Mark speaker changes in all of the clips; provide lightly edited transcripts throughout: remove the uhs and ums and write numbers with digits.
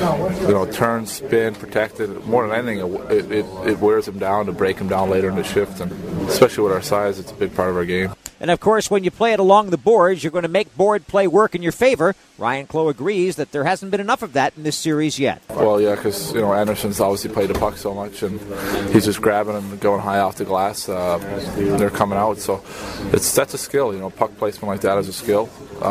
Speaker 1: turn, spin, protect it. More than anything, it wears them down to break them down later in the shift, and especially with our size, it's a big part of our game.
Speaker 2: And, of course, when you play it along the boards, you're going to make board play work in your favor. Ryan Clough agrees that there hasn't been enough of that in this series yet.
Speaker 1: Well, yeah, because, Anderson's obviously played the puck so much, and he's just grabbing and going high off the glass. They're coming out, so that's a skill. Puck placement like that is a skill.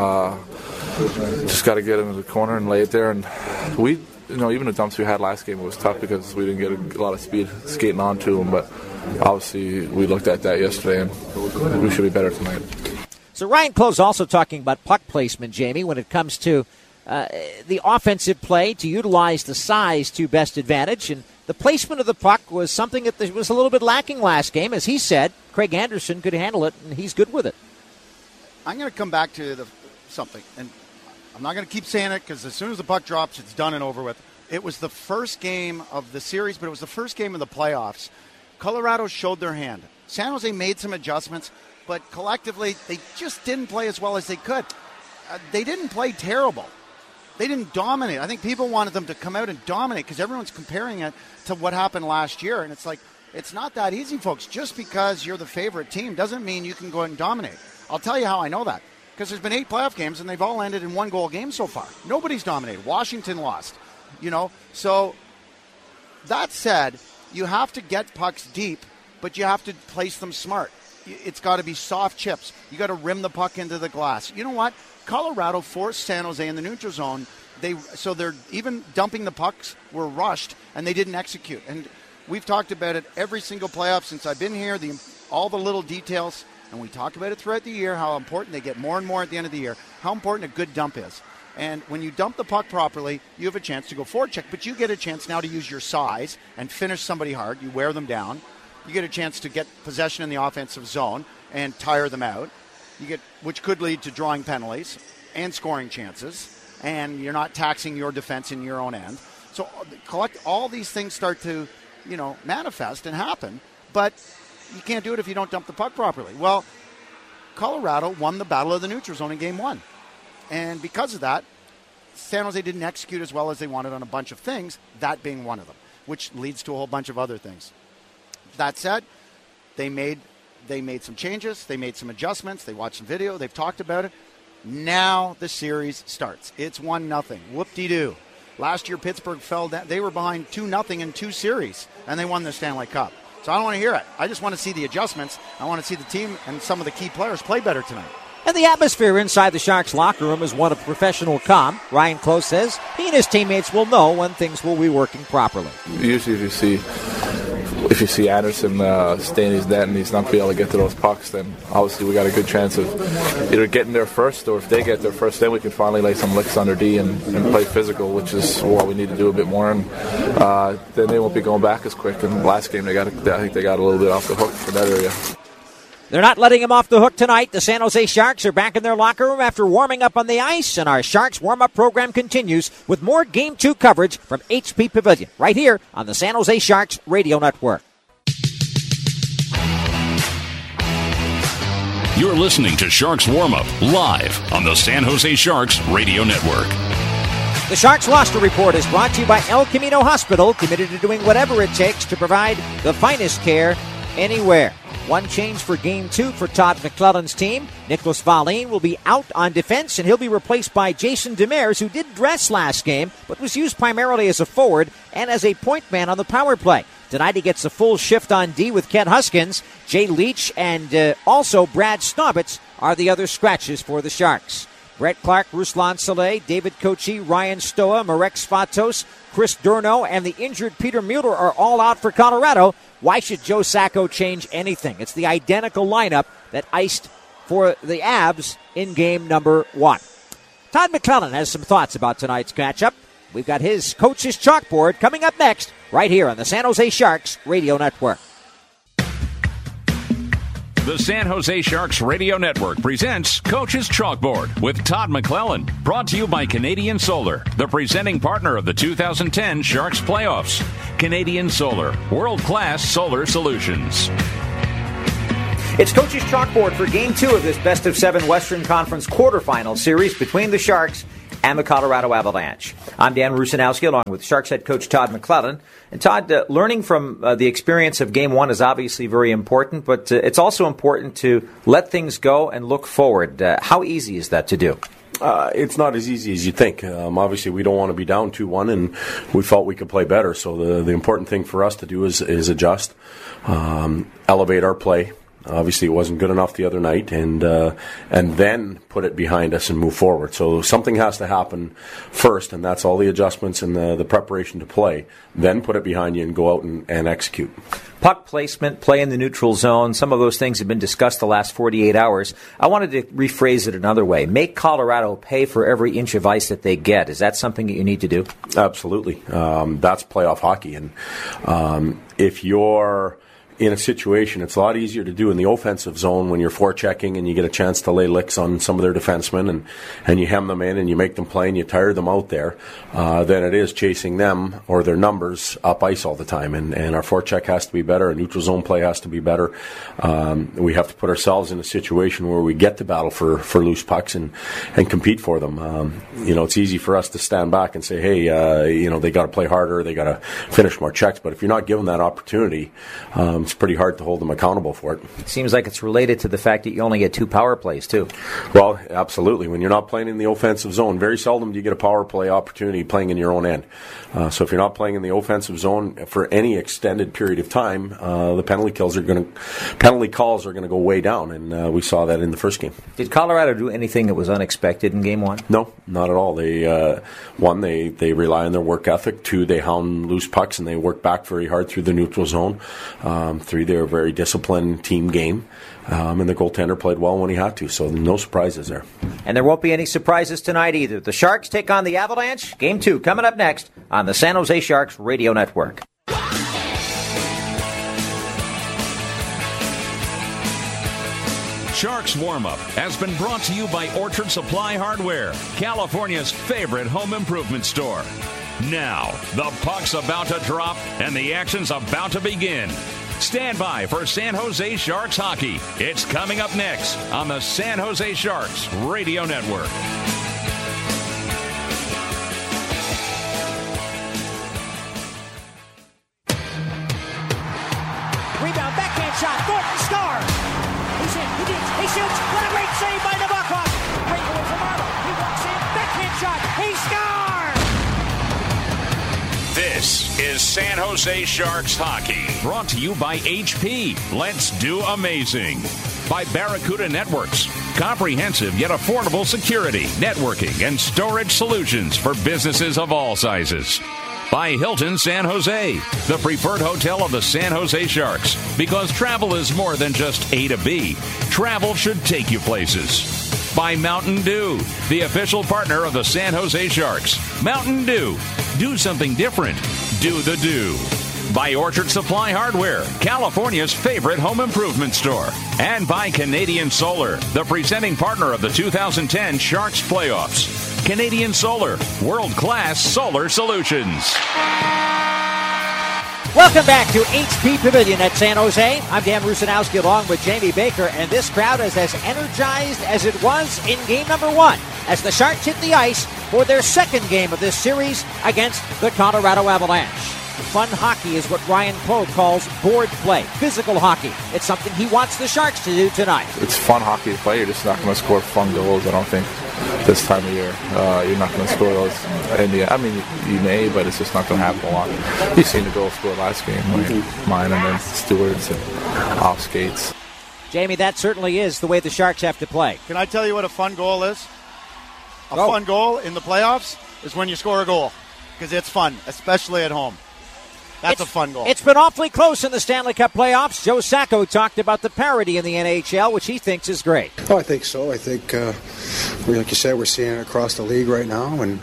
Speaker 1: Just got to get into the corner and lay it there. And we, even the dumps we had last game, it was tough because we didn't get a lot of speed skating onto them, but obviously we looked at that yesterday, and we should be better tonight.
Speaker 2: So Ryan Clough's also talking about puck placement, Jamie, when it comes to the offensive play, to utilize the size to best advantage. And the placement of the puck was something that was a little bit lacking last game. As he said, Craig Anderson could handle it, and he's good with it.
Speaker 3: I'm going to come back to something, and I'm not going to keep saying it because as soon as the puck drops, it's done and over with. It was the first game of the series, but it was the first game of the playoffs. Colorado showed their hand. San Jose made some adjustments, but collectively, they just didn't play as well as they could. They didn't play terrible. They didn't dominate. I think people wanted them to come out and dominate because everyone's comparing it to what happened last year. And it's like, it's not that easy, folks. Just because you're the favorite team doesn't mean you can go out and dominate. I'll tell you how I know that. Because there's been 8 playoff games, and they've all ended in 1-goal games so far. Nobody's dominated. Washington lost. So that said, you have to get pucks deep, but you have to place them smart. It's got to be soft chips. You got to rim the puck into the glass. You know what? Colorado forced San Jose in the neutral zone. So they're even dumping the pucks were rushed, and they didn't execute. And we've talked about it every single playoff since I've been here, all the little details. And we talk about it throughout the year, how important they get more and more at the end of the year, how important a good dump is. And when you dump the puck properly, you have a chance to go forward check, but you get a chance now to use your size and finish somebody hard. You wear them down. You get a chance to get possession in the offensive zone and tire them out, which could lead to drawing penalties and scoring chances, and you're not taxing your defense in your own end. So all these things start to, manifest and happen, but you can't do it if you don't dump the puck properly. Well, Colorado won the battle of the neutral zone in Game 1. And because of that, San Jose didn't execute as well as they wanted on a bunch of things, that being one of them, which leads to a whole bunch of other things. That said, they made some changes. They made some adjustments. They watched some video. They've talked about it. Now the series starts. It's 1-0. Whoop-de-doo. Last year, Pittsburgh fell down. They were behind 2-0 in 2 series, and they won the Stanley Cup. So I don't want to hear it. I just want to see the adjustments. I want to see the team and some of the key players play better tonight.
Speaker 2: And the atmosphere inside the Sharks locker room is one of professional calm. Ryan Clough says he and his teammates will know when things will be working properly.
Speaker 1: Usually if you see Anderson stay in his net and he's not be able to get to those pucks, then obviously we got a good chance of either getting there first, or if they get there first, then we can finally lay some licks under D and play physical, which is what we need to do a bit more. And then they won't be going back as quick. And last game, I think they got a little bit off the hook for that area.
Speaker 2: They're not letting him off the hook tonight. The San Jose Sharks are back in their locker room after warming up on the ice, and our Sharks warm-up program continues with more Game 2 coverage from HP Pavilion right here on the San Jose Sharks Radio Network.
Speaker 4: You're listening to Sharks Warm-Up live on the San Jose Sharks Radio Network.
Speaker 2: The Sharks roster report is brought to you by El Camino Hospital, committed to doing whatever it takes to provide the finest care anywhere. One change for Game 2 for Todd McClellan's team. Nicholas Valine will be out on defense, and he'll be replaced by Jason Demers, who did dress last game, but was used primarily as a forward and as a point man on the power play. Tonight he gets a full shift on D with Kent Huskins. Jay Leach and also Brad Snobitz are the other scratches for the Sharks. Brett Clark, Ruslan Saleh, David Kochi, Ryan Stoa, Marek Svatos, Chris Durno, and the injured Peter Mueller are all out for Colorado. Why should Joe Sacco change anything? It's the identical lineup that iced for the Avs in game number 1. Todd McClellan has some thoughts about tonight's matchup. We've got his coach's chalkboard coming up next right here on the San Jose Sharks Radio Network.
Speaker 4: The San Jose Sharks Radio Network presents Coach's Chalkboard with Todd McClellan. Brought to you by Canadian Solar, the presenting partner of the 2010 Sharks playoffs. Canadian Solar, world-class solar solutions.
Speaker 2: It's Coach's Chalkboard for Game 2 of this best-of-7 Western Conference quarterfinal series between the Sharks and the Colorado Avalanche. I'm Dan Rusanowski, along with Sharks head coach Todd McLellan. And Todd, learning from the experience of Game 1 is obviously very important, but it's also important to let things go and look forward. How easy is that to do?
Speaker 5: It's not as easy as you think. Obviously, we don't want to be down 2-1, and we felt we could play better. So the important thing for us to do is adjust, elevate our play. Obviously, it wasn't good enough the other night, and then put it behind us and move forward. So something has to happen first, and that's all the adjustments and the preparation to play. Then put it behind you and go out and execute.
Speaker 2: Puck placement, play in the neutral zone, some of those things have been discussed the last 48 hours. I wanted to rephrase it another way. Make Colorado pay for every inch of ice that they get. Is that something that you need to do?
Speaker 5: Absolutely. That's playoff hockey. And if you're in a situation, it's a lot easier to do in the offensive zone when you're forechecking and you get a chance to lay licks on some of their defensemen and you hem them in and you make them play and you tire them out there than it is chasing them or their numbers up ice all the time. And our forecheck has to be better. Our neutral zone play has to be better. We have to put ourselves in a situation where we get to battle for loose pucks and compete for them. It's easy for us to stand back and say, hey, they got to play harder, they got to finish more checks. But if you're not given that opportunity, it's pretty hard to hold them accountable for it.
Speaker 2: It seems like it's related to the fact that you only get 2 power plays, too.
Speaker 5: Well, absolutely. When you're not playing in the offensive zone, very seldom do you get a power play opportunity playing in your own end. So if you're not playing in the offensive zone for any extended period of time, the penalty calls are going to go way down, and we saw that in the first game.
Speaker 2: Did Colorado do anything that was unexpected in Game 1?
Speaker 5: No, not at all. They one, they rely on their work ethic. 2, they hound loose pucks and they work back very hard through the neutral zone. 3, they're a very disciplined team game. And the goaltender played well when he had to, so no surprises there.
Speaker 2: And there won't be any surprises tonight either. The Sharks take on the Avalanche. Game 2 coming up next on the San Jose Sharks Radio Network.
Speaker 4: Sharks Warm-Up has been brought to you by Orchard Supply Hardware, California's favorite home improvement store. Now, the puck's about to drop and the action's about to begin. Stand by for San Jose Sharks hockey. It's coming up next on the San Jose Sharks Radio Network.
Speaker 6: Rebound, backhand shot, Thornton scores! He's in, he shoots, what a great save by Nabokov! Great goal from Marlowe, he walks in, backhand shot, he scores!
Speaker 4: This is San Jose Sharks hockey, brought to you by HP. Let's do amazing. By Barracuda Networks, comprehensive yet affordable security, networking, and storage solutions for businesses of all sizes. By Hilton San Jose, the preferred hotel of the San Jose Sharks. Because travel is more than just A to B. Travel should take you places. By Mountain Dew, the official partner of the San Jose Sharks. Mountain Dew. Do something different. Do the do. By Orchard Supply Hardware, California's favorite home improvement store. And by Canadian Solar, the presenting partner of the 2010 Sharks playoffs. Canadian Solar, world-class solar solutions.
Speaker 2: Welcome back to HP Pavilion at San Jose. I'm Dan Rusanowski along with Jamie Baker, and this crowd is as energized as it was in game number 1 as the Sharks hit the ice for their second game of this series against the Colorado Avalanche. Fun hockey is what Ryan Pogue calls board play, physical hockey. It's something he wants the Sharks to do tonight.
Speaker 1: It's fun hockey to play. You're just not going to score fun goals, I don't think, this time of year. You're not going to score those. You may, but it's just not going to happen a lot. You've seen the goal scored last game, like mine and then Stewart's and off skates.
Speaker 2: Jamie, that certainly is the way the Sharks have to play.
Speaker 3: Can I tell you what a fun goal is? Fun goal in the playoffs is when you score a goal, because it's fun, especially at home. That's a fun goal.
Speaker 2: It's been awfully close in the Stanley Cup playoffs. Joe Sacco talked about the parity in the NHL, which he thinks is great.
Speaker 7: Oh, I think so. I think, like you said, we're seeing it across the league right now, and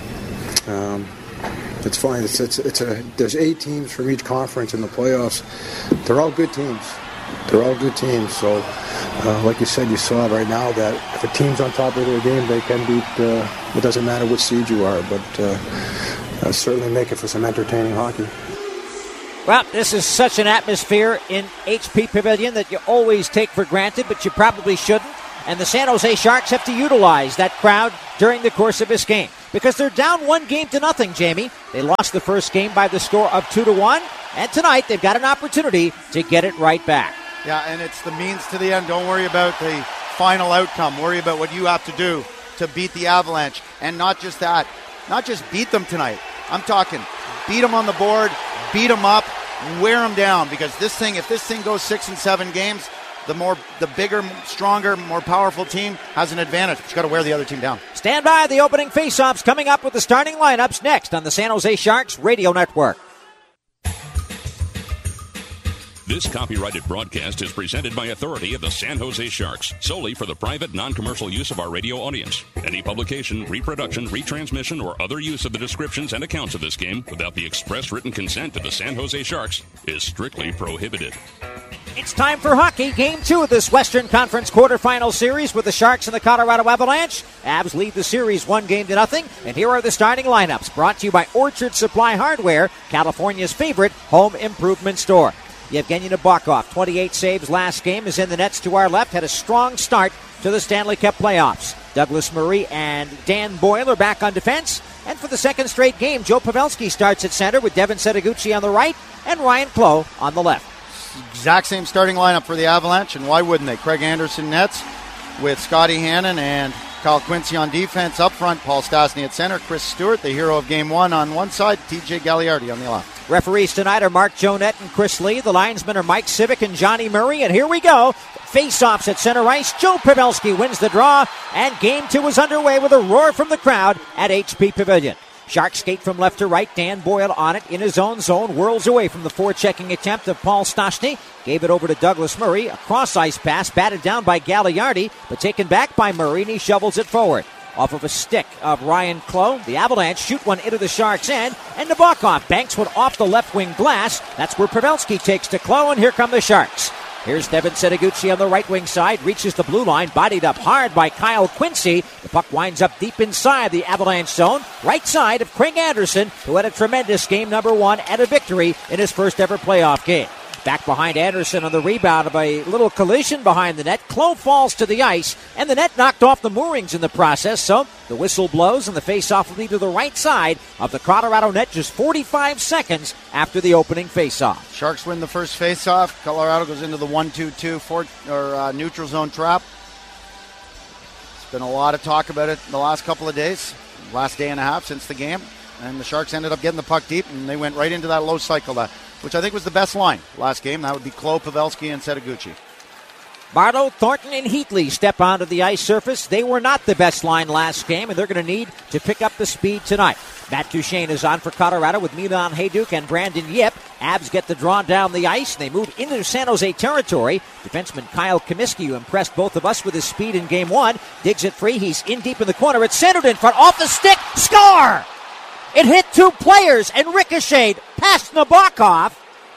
Speaker 7: it's fine. There's 8 teams from each conference in the playoffs. They're all good teams. So, like you said, you saw right now that if a team's on top of their game, they can beat. It doesn't matter which seed you are, but certainly make it for some entertaining hockey.
Speaker 2: Well, this is such an atmosphere in HP Pavilion that you always take for granted, but you probably shouldn't. And the San Jose Sharks have to utilize that crowd during the course of this game because they're down 1-0, Jamie. They lost the first game by the score of 2-1, and tonight they've got an opportunity to get it right back.
Speaker 3: Yeah, and it's the means to the end. Don't worry about the final outcome. Worry about what you have to do to beat the Avalanche. And not just that, not just beat them tonight. I'm talking beat them on the board, beat them up, wear them down, because if this thing goes 6 and 7 games, the bigger, stronger, more powerful team has an advantage. But you got to wear the other team down.
Speaker 2: Stand by. The opening faceoffs coming up with the starting lineups next on the San Jose Sharks Radio Network.
Speaker 4: This copyrighted broadcast is presented by authority of the San Jose Sharks, solely for the private, non-commercial use of our radio audience. Any publication, reproduction, retransmission, or other use of the descriptions and accounts of this game without the express written consent of the San Jose Sharks is strictly prohibited.
Speaker 2: It's time for hockey. Game 2 of this Western Conference quarterfinal series with the Sharks and the Colorado Avalanche. Avs lead the series 1-0, and here are the starting lineups, brought to you by Orchard Supply Hardware, California's favorite home improvement store. Yevgeny Nabokov, 28 saves last game, is in the nets to our left, had a strong start to the Stanley Cup playoffs. Douglas Murray and Dan Boyle are back on defense. And for the second straight game, Joe Pavelski starts at center with Devin Setoguchi on the right and Ryan Clough on the left.
Speaker 3: Exact same starting lineup for the Avalanche, and why wouldn't they? Craig Anderson nets with Scotty Hannon and Kyle Quincy on defense. Up front, Paul Stastny at center, Chris Stewart, the hero of Game 1 on one side, TJ Gagliardi on the left.
Speaker 2: Referees tonight are Mark Jonette and Chris Lee. The linesmen are Mike Civic and Johnny Murray. And here we go. Face-offs at center ice. Joe Pavelski wins the draw. And Game 2 is underway with a roar from the crowd at HP Pavilion. Sharks skate from left to right. Dan Boyle on it in his own zone. Whirls away from the forechecking attempt of Paul Stastny. Gave it over to Douglas Murray. A cross-ice pass batted down by Gagliardi, but taken back by Murray, and he shovels it forward. Off of a stick of Ryan Clough, the Avalanche shoot one into the Sharks' end, and Nabokov banks one off the left wing glass. That's where Pavelski takes to Clough, and here come the Sharks. Here's Devin Setoguchi on the right wing side, reaches the blue line, bodied up hard by Kyle Quincy. The puck winds up deep inside the Avalanche zone, right side of Craig Anderson, who had a tremendous game number 1 and a victory in his first ever playoff game. Back behind Anderson on the rebound of a little collision behind the net. Clough falls to the ice, and the net knocked off the moorings in the process, so the whistle blows, and the face-off will be to the right side of the Colorado net just 45 seconds after the opening face-off.
Speaker 3: Sharks win the first face-off. Colorado goes into the 1-2-2 neutral zone trap. There's been a lot of talk about it the last couple of days, last day and a half since the game, and the Sharks ended up getting the puck deep, and they went right into that low cycle, which I think was the best line last game. That would be Clough, Pavelski, and Setoguchi.
Speaker 2: Barlow, Thornton, and Heatley step onto the ice surface. They were not the best line last game, and they're going to need to pick up the speed tonight. Matt Duchene is on for Colorado with Milan Hajduk and Brandon Yip. Avs get the draw down the ice, and they move into San Jose territory. Defenseman Kyle Comiskey, who impressed both of us with his speed in Game 1, digs it free. He's in deep in the corner. It's centered in front, off the stick, score! It hit 2 players and ricocheted past Nabokov.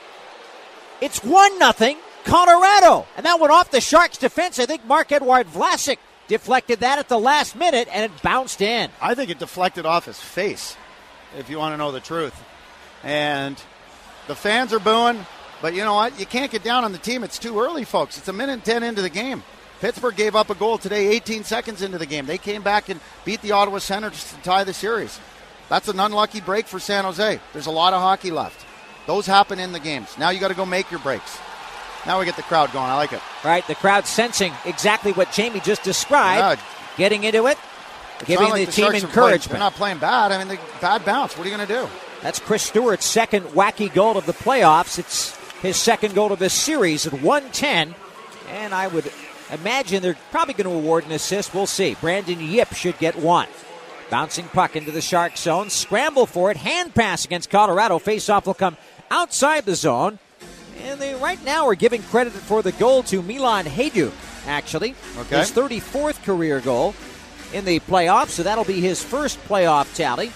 Speaker 2: It's 1-0 Colorado. And that went off the Sharks' defense. I think Marc-Edouard Vlasic deflected that at the last minute, and it bounced in.
Speaker 3: I think it deflected off his face, if you want to know the truth. And the fans are booing, but you know what? You can't get down on the team. It's too early, folks. It's 1:10 into the game. Pittsburgh gave up a goal today 18 seconds into the game. They came back and beat the Ottawa Senators to tie the series. That's an unlucky break for San Jose. There's a lot of hockey left. Those happen in the games. Now you got to go make your breaks. Now we get the crowd going. I like it.
Speaker 2: Right, the crowd sensing exactly what Jamie just described, getting into it, giving
Speaker 3: like
Speaker 2: the team encouragement.
Speaker 3: They're not playing bad. I mean, bad bounce. What are you going to do?
Speaker 2: That's Chris Stewart's second wacky goal of the playoffs. It's his second goal of this series at 1:10, and I would imagine they're probably going to award an assist. We'll see. Brandon Yip should get 1. Bouncing puck into the Shark zone. Scramble for it. Hand pass against Colorado. Face-off will come outside the zone. And they right now are giving credit for the goal to Milan Hajduk, actually.
Speaker 3: Okay.
Speaker 2: His 34th career goal in the playoffs, so that'll be his first playoff tally.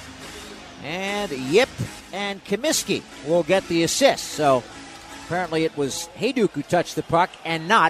Speaker 2: And Yip and Comiskey will get the assist. So apparently it was Hajduk who touched the puck and not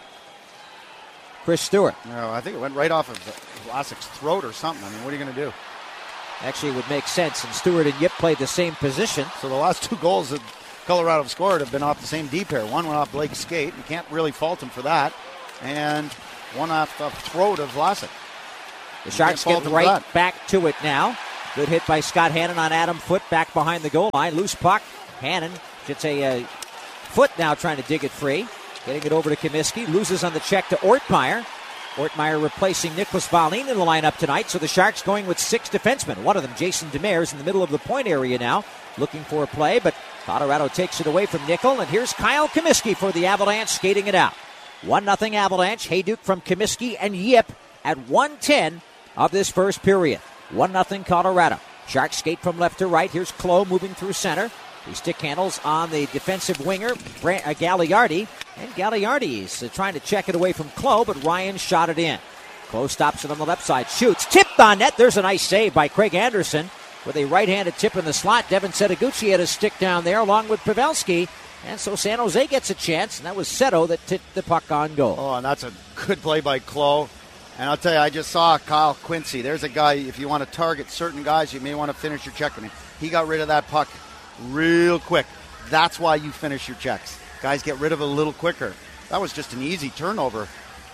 Speaker 2: Chris Stewart.
Speaker 3: No, I think it went right off of Vlasic's throat or something. I mean, what are you going to do?
Speaker 2: Actually, it would make sense. And Stewart and Yip played the same position.
Speaker 3: So the last 2 goals that Colorado have scored have been off the same D pair. One went off Blake's skate. You can't really fault him for that. And one off the throat of Vlasic.
Speaker 2: The Sharks get right back to it now. Good hit by Scott Hannon on Adam Foote back behind the goal line. Loose puck. Hannon should say Foote now trying to dig it free. Getting it over to Comiskey. Loses on the check to Ortmeyer. Ortmeyer replacing Nicholas Wallin in the lineup tonight. So the Sharks going with 6 defensemen. One of them, Jason Demers, in the middle of the point area now, looking for a play. But Colorado takes it away from Nickel. And here's Kyle Comiskey for the Avalanche skating it out. 1-0 Avalanche. Hayduk from Comiskey and Yip at 1:10 of this first period. 1-0 Colorado. Sharks skate from left to right. Here's Clough moving through center. He stick handles on the defensive winger, Gagliardi. And Gagliardi is trying to check it away from Clough, but Ryan shot it in. Clough stops it on the left side, shoots, tipped on net. There's a nice save by Craig Anderson with a right-handed tip in the slot. Devin Setoguchi had a stick down there along with Pavelski. And so San Jose gets a chance, and that was Seto that tipped the puck on goal.
Speaker 3: Oh, and that's a good play by Clough. And I'll tell you, I just saw Kyle Quincy. There's a guy, if you want to target certain guys, you may want to finish your check. I mean, he got rid of that puck real quick. That's why you finish your checks. Guys get rid of it a little quicker. That was just an easy turnover.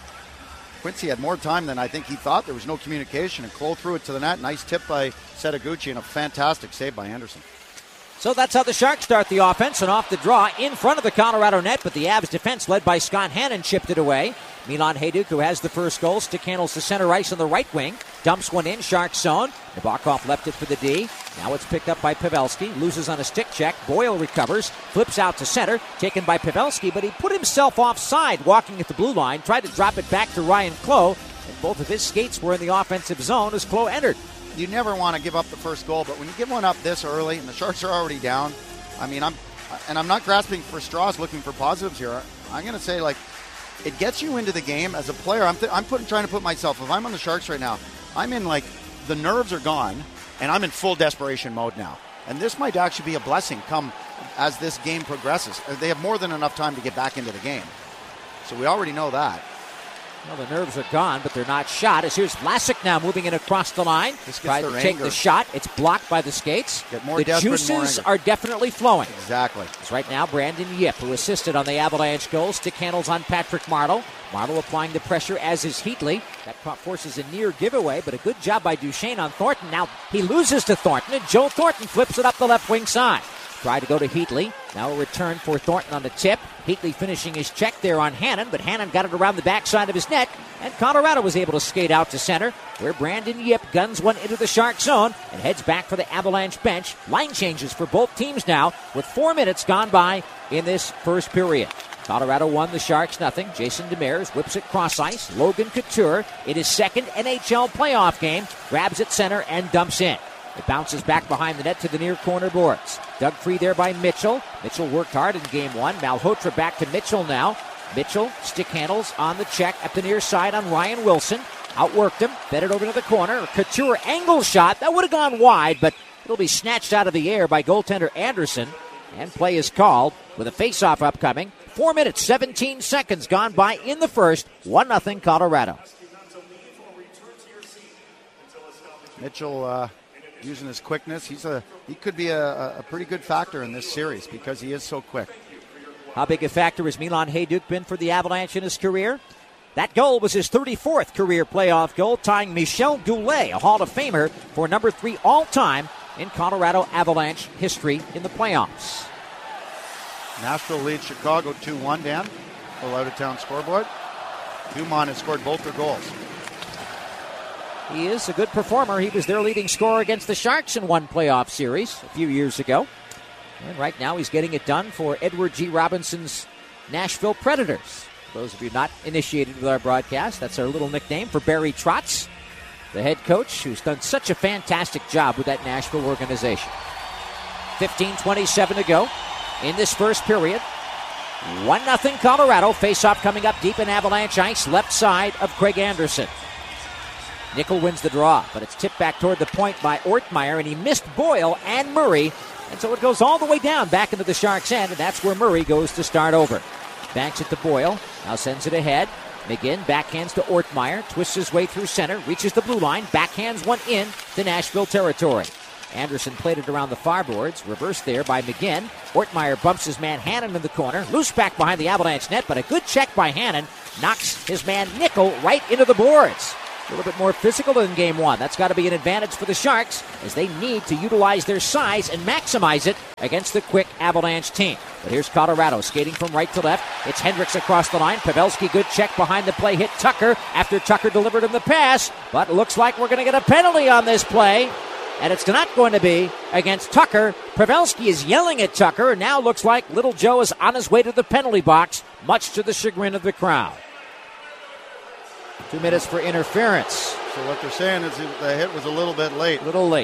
Speaker 3: Quincy had more time than I think he thought. There was no communication, and Clough threw it to the net. Nice tip by Setoguchi and a fantastic save by Anderson.
Speaker 2: So that's how the Sharks start the offense, and off the draw in front of the Colorado net, but the Avs defense led by Scott Hannon chipped it away. Milan Hayduk, who has the first goal, stick handles to center ice on the right wing, dumps one in, Sharks zone. Nabokov left it for the D. Now it's picked up by Pavelski, loses on a stick check. Boyle recovers, flips out to center, taken by Pavelski, but he put himself offside walking at the blue line, tried to drop it back to Ryan Clough, and both of his skates were in the offensive zone as Clough entered.
Speaker 3: You never want to give up the first goal, but when you give one up this early and the Sharks are already down, I mean, I'm not grasping for straws looking for positives here. I'm going to say, like, it gets you into the game as a player. I'm trying to put myself, if I'm on the Sharks right now, I'm in, like, the nerves are gone, and I'm in full desperation mode now. And this might actually be a blessing come as this game progresses. They have more than enough time to get back into the game. So we already know that.
Speaker 2: Well, the nerves are gone, but they're not shot. As here's Vlasic now moving in across the line. Tries to take the shot. It's blocked by the skates. The juices are definitely flowing.
Speaker 3: Exactly.
Speaker 2: It's right now Brandon Yip, who assisted on the Avalanche goal. Stick handles on Patrick Marleau. Marleau applying the pressure, as is Heatley. That forces a near giveaway, but a good job by Duchesne on Thornton. Now he loses to Thornton, and Joe Thornton flips it up the left wing side. Tried to go to Heatley. Now a return for Thornton on the tip. Heatley finishing his check there on Hannon, but Hannon got it around the backside of his net, and Colorado was able to skate out to center, where Brandon Yip guns one into the Shark zone and heads back for the Avalanche bench. Line changes for both teams now, with 4 minutes gone by in this first period. Colorado won, the Sharks nothing. Jason Demers whips it cross ice. Logan Couture in his second NHL playoff game grabs it center and dumps in. It bounces back behind the net to the near corner boards. Dug free there by Mitchell. Mitchell worked hard in game one. Malhotra back to Mitchell now. Mitchell stick handles on the check at the near side on Ryan Wilson. Outworked him. Fed it over to the corner. Couture angle shot. That would have gone wide, but it'll be snatched out of the air by goaltender Anderson. And play is called with a face-off upcoming. 4 minutes, 17 seconds gone by in the first. 1-0 Colorado.
Speaker 3: Mitchell using his quickness. He could be a pretty good factor in this series because he is so quick.
Speaker 2: How big a factor has Milan Hayduk been for the Avalanche in his career? That goal was his 34th career playoff goal, tying Michel Goulet, a Hall of Famer, for number 3 all-time in Colorado Avalanche history in the playoffs.
Speaker 3: Nashville leads Chicago 2-1, Dan. Full out-of-town scoreboard. Dumont has scored both their goals.
Speaker 2: He is a good performer. He was their leading scorer against the Sharks in one playoff series a few years ago. And right now he's getting it done for Edward G. Robinson's Nashville Predators. For those of you not initiated with our broadcast, that's our little nickname for Barry Trotz, the head coach, who's done such a fantastic job with that Nashville organization. 15:27 to go in this first period. 1-0 Colorado. Face-off coming up deep in Avalanche ice, left side of Craig Anderson. Nickel wins the draw, but it's tipped back toward the point by Ortmeyer, and he missed Boyle and Murray, and so it goes all the way down back into the Sharks' end, and that's where Murray goes to start over. Banks it to Boyle, now sends it ahead. McGinn backhands to Ortmeyer, twists his way through center, reaches the blue line, backhands one in to Nashville territory. Anderson played it around the far boards. Reversed there by McGinn. Ortmeyer bumps his man Hannon in the corner. Loose back behind the Avalanche net, but a good check by Hannon knocks his man Nickel right into the boards. A little bit more physical than game one. That's got to be an advantage for the Sharks as they need to utilize their size and maximize it against the quick Avalanche team. But here's Colorado skating from right to left. It's Hendricks across the line. Pavelski, good check behind the play, hit Tucker after Tucker delivered him the pass. But it looks like we're going to get a penalty on this play. And it's not going to be against Tucker. Pavelski is yelling at Tucker, and now looks like Little Joe is on his way to the penalty box, much to the chagrin of the crowd. 2 minutes for interference.
Speaker 3: So what they're saying is the hit was a little bit late.
Speaker 2: A little late.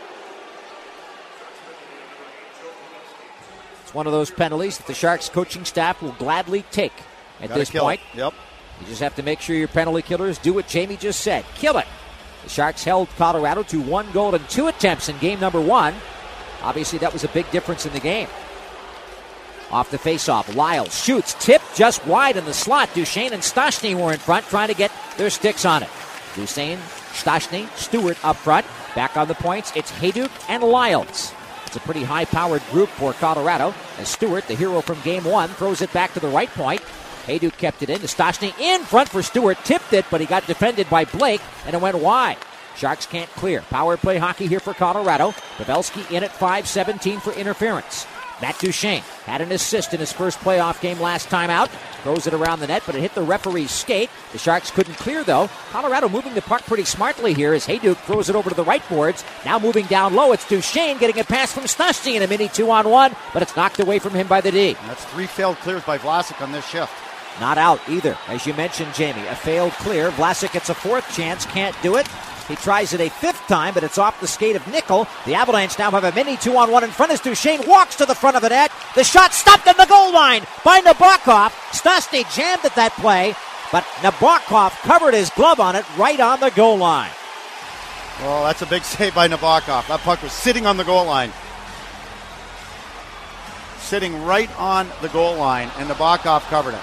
Speaker 2: It's one of those penalties that the Sharks coaching staff will gladly take at this point.
Speaker 3: Yep.
Speaker 2: You just have to make sure your penalty killers do what Jamie just said. Kill it. The Sharks held Colorado to 1 goal and 2 attempts in game number 1. Obviously, that was a big difference in the game. Off the faceoff, Lyle shoots, tipped just wide in the slot. Duchesne and Stastny were in front trying to get their sticks on it. Duchesne, Stastny, Stewart up front. Back on the points, it's Hayduk and Lyles. It's a pretty high-powered group for Colorado as Stewart, the hero from game 1, throws it back to the right point. Hayduk kept it in to Stastny in front for Stewart, tipped it, but he got defended by Blake, and it went wide. Sharks can't clear. Power play hockey here for Colorado. Pavelski in at 5:17 for interference. Matt Duchesne had an assist in his first playoff game last time out. Throws it around the net, but it hit the referee's skate. The Sharks couldn't clear, though. Colorado moving the puck pretty smartly here as Hayduk throws it over to the right boards. Now moving down low, it's Duchesne getting a pass from Stastny in a mini 2-on-1, but it's knocked away from him by the D.
Speaker 3: And that's 3 failed clears by Vlasic on this shift.
Speaker 2: Not out either. As you mentioned, Jamie, a failed clear. Vlasic gets a 4th chance, can't do it. He tries it a 5th time, but it's off the skate of Nickel. The Avalanche now have a mini 2-on-1 in front as Duchesne walks to the front of the net. The shot stopped at the goal line by Nabokov. Stastny jammed at that play, but Nabokov covered his glove on it right on the goal line.
Speaker 3: Well, that's a big save by Nabokov. That puck was sitting on the goal line. Sitting right on the goal line, and Nabokov covered it.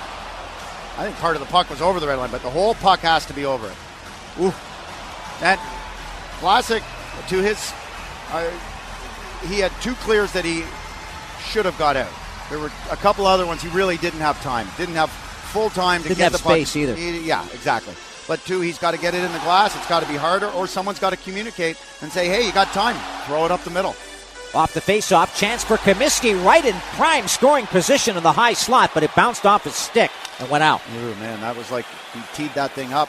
Speaker 3: I think part of the puck was over the red line, but the whole puck has to be over it. Ooh. That Vlasic, to his, he had 2 clears that he should have got out. There were a couple other ones he really didn't have time. Didn't have full time to get the puck.
Speaker 2: Didn't have space either.
Speaker 3: Yeah, exactly. But 2, he's got to get it in the glass. It's got to be harder, or someone's got to communicate and say, hey, you got time. Throw it up the middle.
Speaker 2: Off the faceoff, chance for Comiskey right in prime scoring position in the high slot, but it bounced off his stick and went out.
Speaker 3: Ooh, man, that was like he teed that thing up,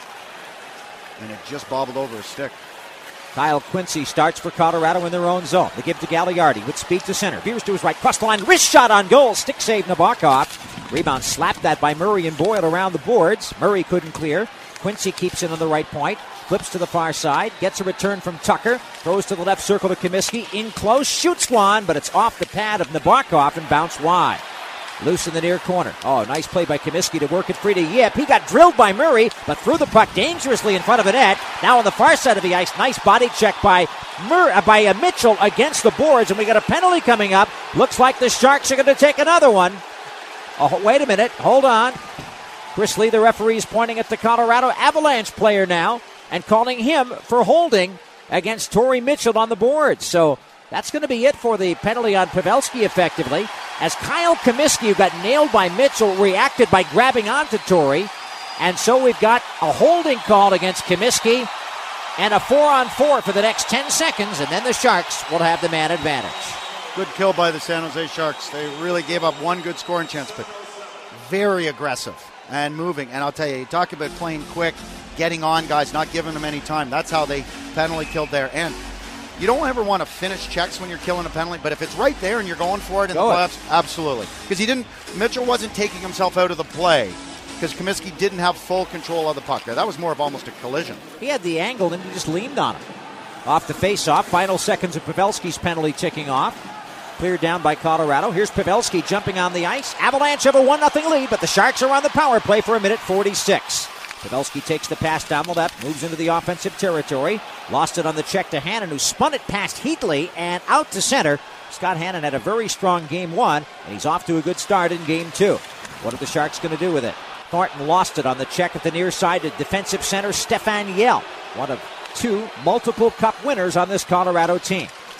Speaker 3: and it just bobbled over his stick.
Speaker 2: Kyle Quincy starts for Colorado in their own zone. They give to Gagliardi with speed to center. Veers to his right, cross the line, wrist shot on goal. Stick save Nabokov. Rebound slapped that by Murray and Boyle around the boards. Murray couldn't clear. Quincy keeps it on the right point. Flips to the far side. Gets a return from Tucker. Throws to the left circle to Comiskey. In close. Shoots one, but it's off the pad of Nabokov and bounced wide. Loose in the near corner. Oh, nice play by Comiskey to work it free to Yip. He got drilled by Murray, but threw the puck dangerously in front of the net. Now on the far side of the ice, nice body check by Mitchell against the boards, and we got a penalty coming up. Looks like the Sharks are going to take another one. Oh, wait a minute. Hold on. Chris Lee, the referee, is pointing at the Colorado Avalanche player now and calling him for holding against Torrey Mitchell on the boards. So that's going to be it for the penalty on Pavelski effectively, as Kyle Comiskey, who got nailed by Mitchell, reacted by grabbing onto Torrey. And so we've got a holding call against Comiskey and a 4-on-4 for the next 10 seconds, and then the Sharks will have the man advantage.
Speaker 3: Good kill by the San Jose Sharks. They really gave up one good scoring chance, but very aggressive and moving. And I'll tell you talk about playing quick, getting on guys, not giving them any time. That's how they penalty killed there. And you don't ever want to finish checks when you're killing a penalty, but if it's right there and you're going for it in the playoffs, absolutely. Because Mitchell wasn't taking himself out of the play because Comiskey didn't have full control of the puck there. That was more of almost a collision.
Speaker 2: He had the angle and he just leaned on him. Off the faceoff, final seconds of Pavelski's penalty ticking off. Cleared down by Colorado. Here's Pavelski jumping on the ice. Avalanche have a 1-0 lead, but the Sharks are on the power play for 1:46. Pavelski takes the pass down the left, moves into the offensive territory. Lost it on the check to Hannon, who spun it past Heatley and out to center. Scott Hannon had a very strong game 1, and he's off to a good start in game 2. What are the Sharks going to do with it? Thornton lost it on the check at the near side to defensive center Stefan Yell, one of 2 multiple cup winners on this Colorado team.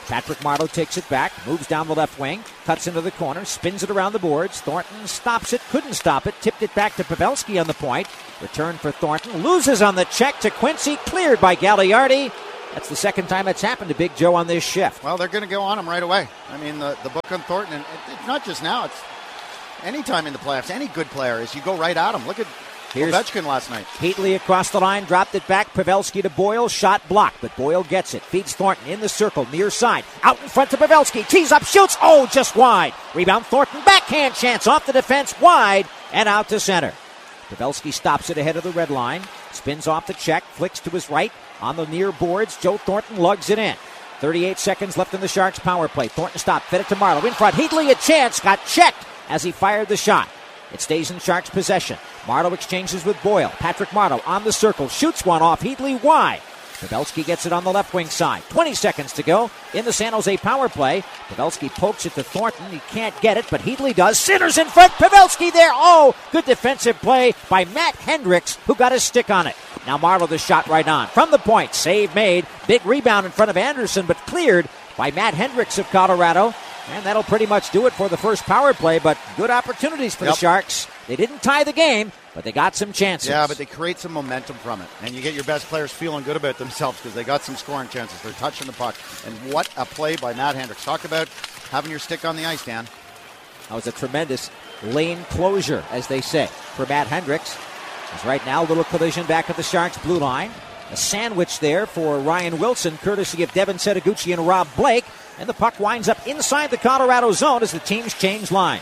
Speaker 2: Patrick Marleau takes it back, moves down the left wing, cuts into the corner, spins it around the boards. Thornton stops it, couldn't stop it, tipped it back to Pavelski on the point. Return for Thornton, loses on the check to Quincy, cleared by Gagliardi. That's the second time it's happened to Big Joe on this shift.
Speaker 3: Well, they're going to go on him right away. I mean, the book on Thornton, and it's not just now, it's any time in the playoffs, any good player is you go right at him. Look at Ovechkin last night.
Speaker 2: Heatley across the line, dropped it back. Pavelski to Boyle, shot blocked, but Boyle gets it. Feeds Thornton in the circle, near side. Out in front to Pavelski, tees up, shoots, just wide. Rebound Thornton, backhand chance off the defense, wide, and out to center. Pavelski stops it ahead of the red line, spins off the check, flicks to his right. On the near boards, Joe Thornton lugs it in. 38 seconds left in the Sharks' power play. Thornton stopped, fed it to Marleau. In front, Heatley a chance, got checked as he fired the shot. It stays in Sharks' possession. Marleau exchanges with Boyle. Patrick Marleau on the circle, shoots one off Heatley wide. Pavelski gets it on the left wing side. 20 seconds to go in the San Jose power play. Pavelski pokes it to Thornton. He can't get it, but Heatley does. Centers in front. Pavelski there. Good defensive play by Matt Hendricks, who got his stick on it. Now Marleau the shot right on. From the point, save made. Big rebound in front of Anderson, but cleared by Matt Hendricks of Colorado. And that'll pretty much do it for the first power play, but good opportunities for the Sharks. They didn't tie the game, but they got some chances.
Speaker 3: Yeah, but they create some momentum from it. And you get your best players feeling good about themselves because they got some scoring chances. They're touching the puck. And what a play by Matt Hendricks. Talk about having your stick on the ice, Dan.
Speaker 2: That was a tremendous lane closure, as they say, for Matt Hendricks. As right now, a little collision back at the Sharks' blue line. A sandwich there for Ryan Wilson, courtesy of Devin Setaguchi and Rob Blake. And the puck winds up inside the Colorado zone as the teams change lines.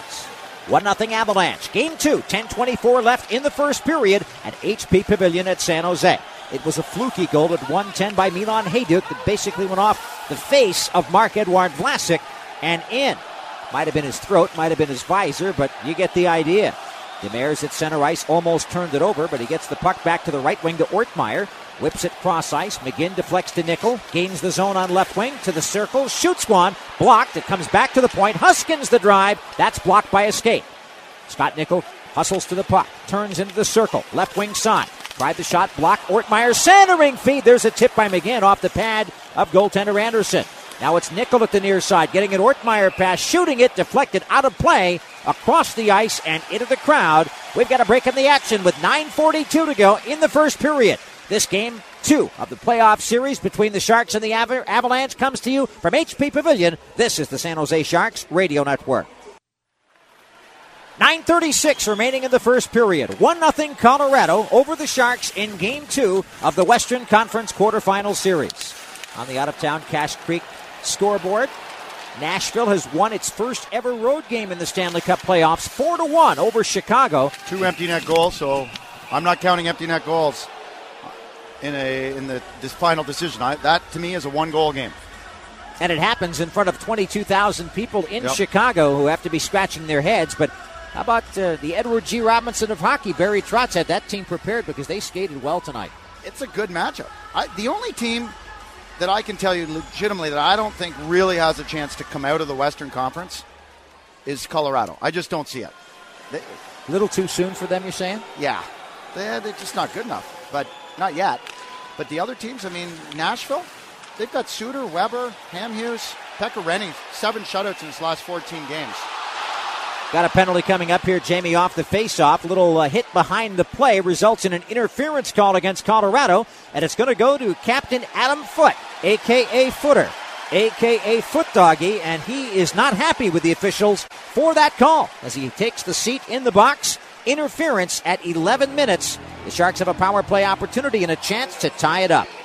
Speaker 2: 1-0 Avalanche. Game 2, 10:24 left in the first period at HP Pavilion at San Jose. It was a fluky goal at 1:10 by Milan Hajduk that basically went off the face of Marc-Edouard Vlasic and in. Might have been his throat, might have been his visor, but you get the idea. Demers at center ice almost turned it over, but he gets the puck back to the right wing to Ortmeyer. Whips it cross ice. McGinn deflects to Nickel. Gains the zone on left wing to the circle. Shoots one. Blocked. It comes back to the point. Huskins the drive. That's blocked by a skate. Scott Nickel hustles to the puck. Turns into the circle. Left wing side. Tried the shot. Blocked. Ortmeyer centering feed. There's a tip by McGinn off the pad of goaltender Anderson. Now it's Nickel at the near side. Getting an Ortmeyer pass. Shooting it. Deflected out of play. Across the ice and into the crowd. We've got a break in the action with 9:42 to go in the first period. This game 2 of the playoff series between the Sharks and the Avalanche comes to you from HP Pavilion. This is the San Jose Sharks Radio Network. 9:36 remaining in the first period. 1-0 Colorado over the Sharks in Game 2 of the Western Conference quarterfinal series. On the out-of-town Cache Creek scoreboard, Nashville has won its first ever road game in the Stanley Cup playoffs, 4-1 over Chicago.
Speaker 3: 2 empty net goals, so I'm not counting empty net goals in this final decision. That to me is a 1-goal game.
Speaker 2: And it happens in front of 22,000 people in Chicago who have to be scratching their heads. But how about the Edward G. Robinson of hockey? Barry Trotz had that team prepared because they skated well tonight.
Speaker 3: It's a good matchup. The only team that I can tell you legitimately that I don't think really has a chance to come out of the Western Conference is Colorado. I just don't see it.
Speaker 2: A little too soon for them, you're saying?
Speaker 3: Yeah. They're just not good enough. But not yet. But the other teams, I mean, Nashville, they've got Suter, Weber, Hamhuis, Pekka Rinne, 7 shutouts in his last 14 games.
Speaker 2: Got a penalty coming up here, Jamie, off the faceoff. Little hit behind the play results in an interference call against Colorado, and it's going to go to Captain Adam Foote, a.k.a. Footer, a.k.a. Foot Doggy, and he is not happy with the officials for that call as he takes the seat in the box. Interference at 11 minutes. The Sharks have a power play opportunity and a chance to tie it up.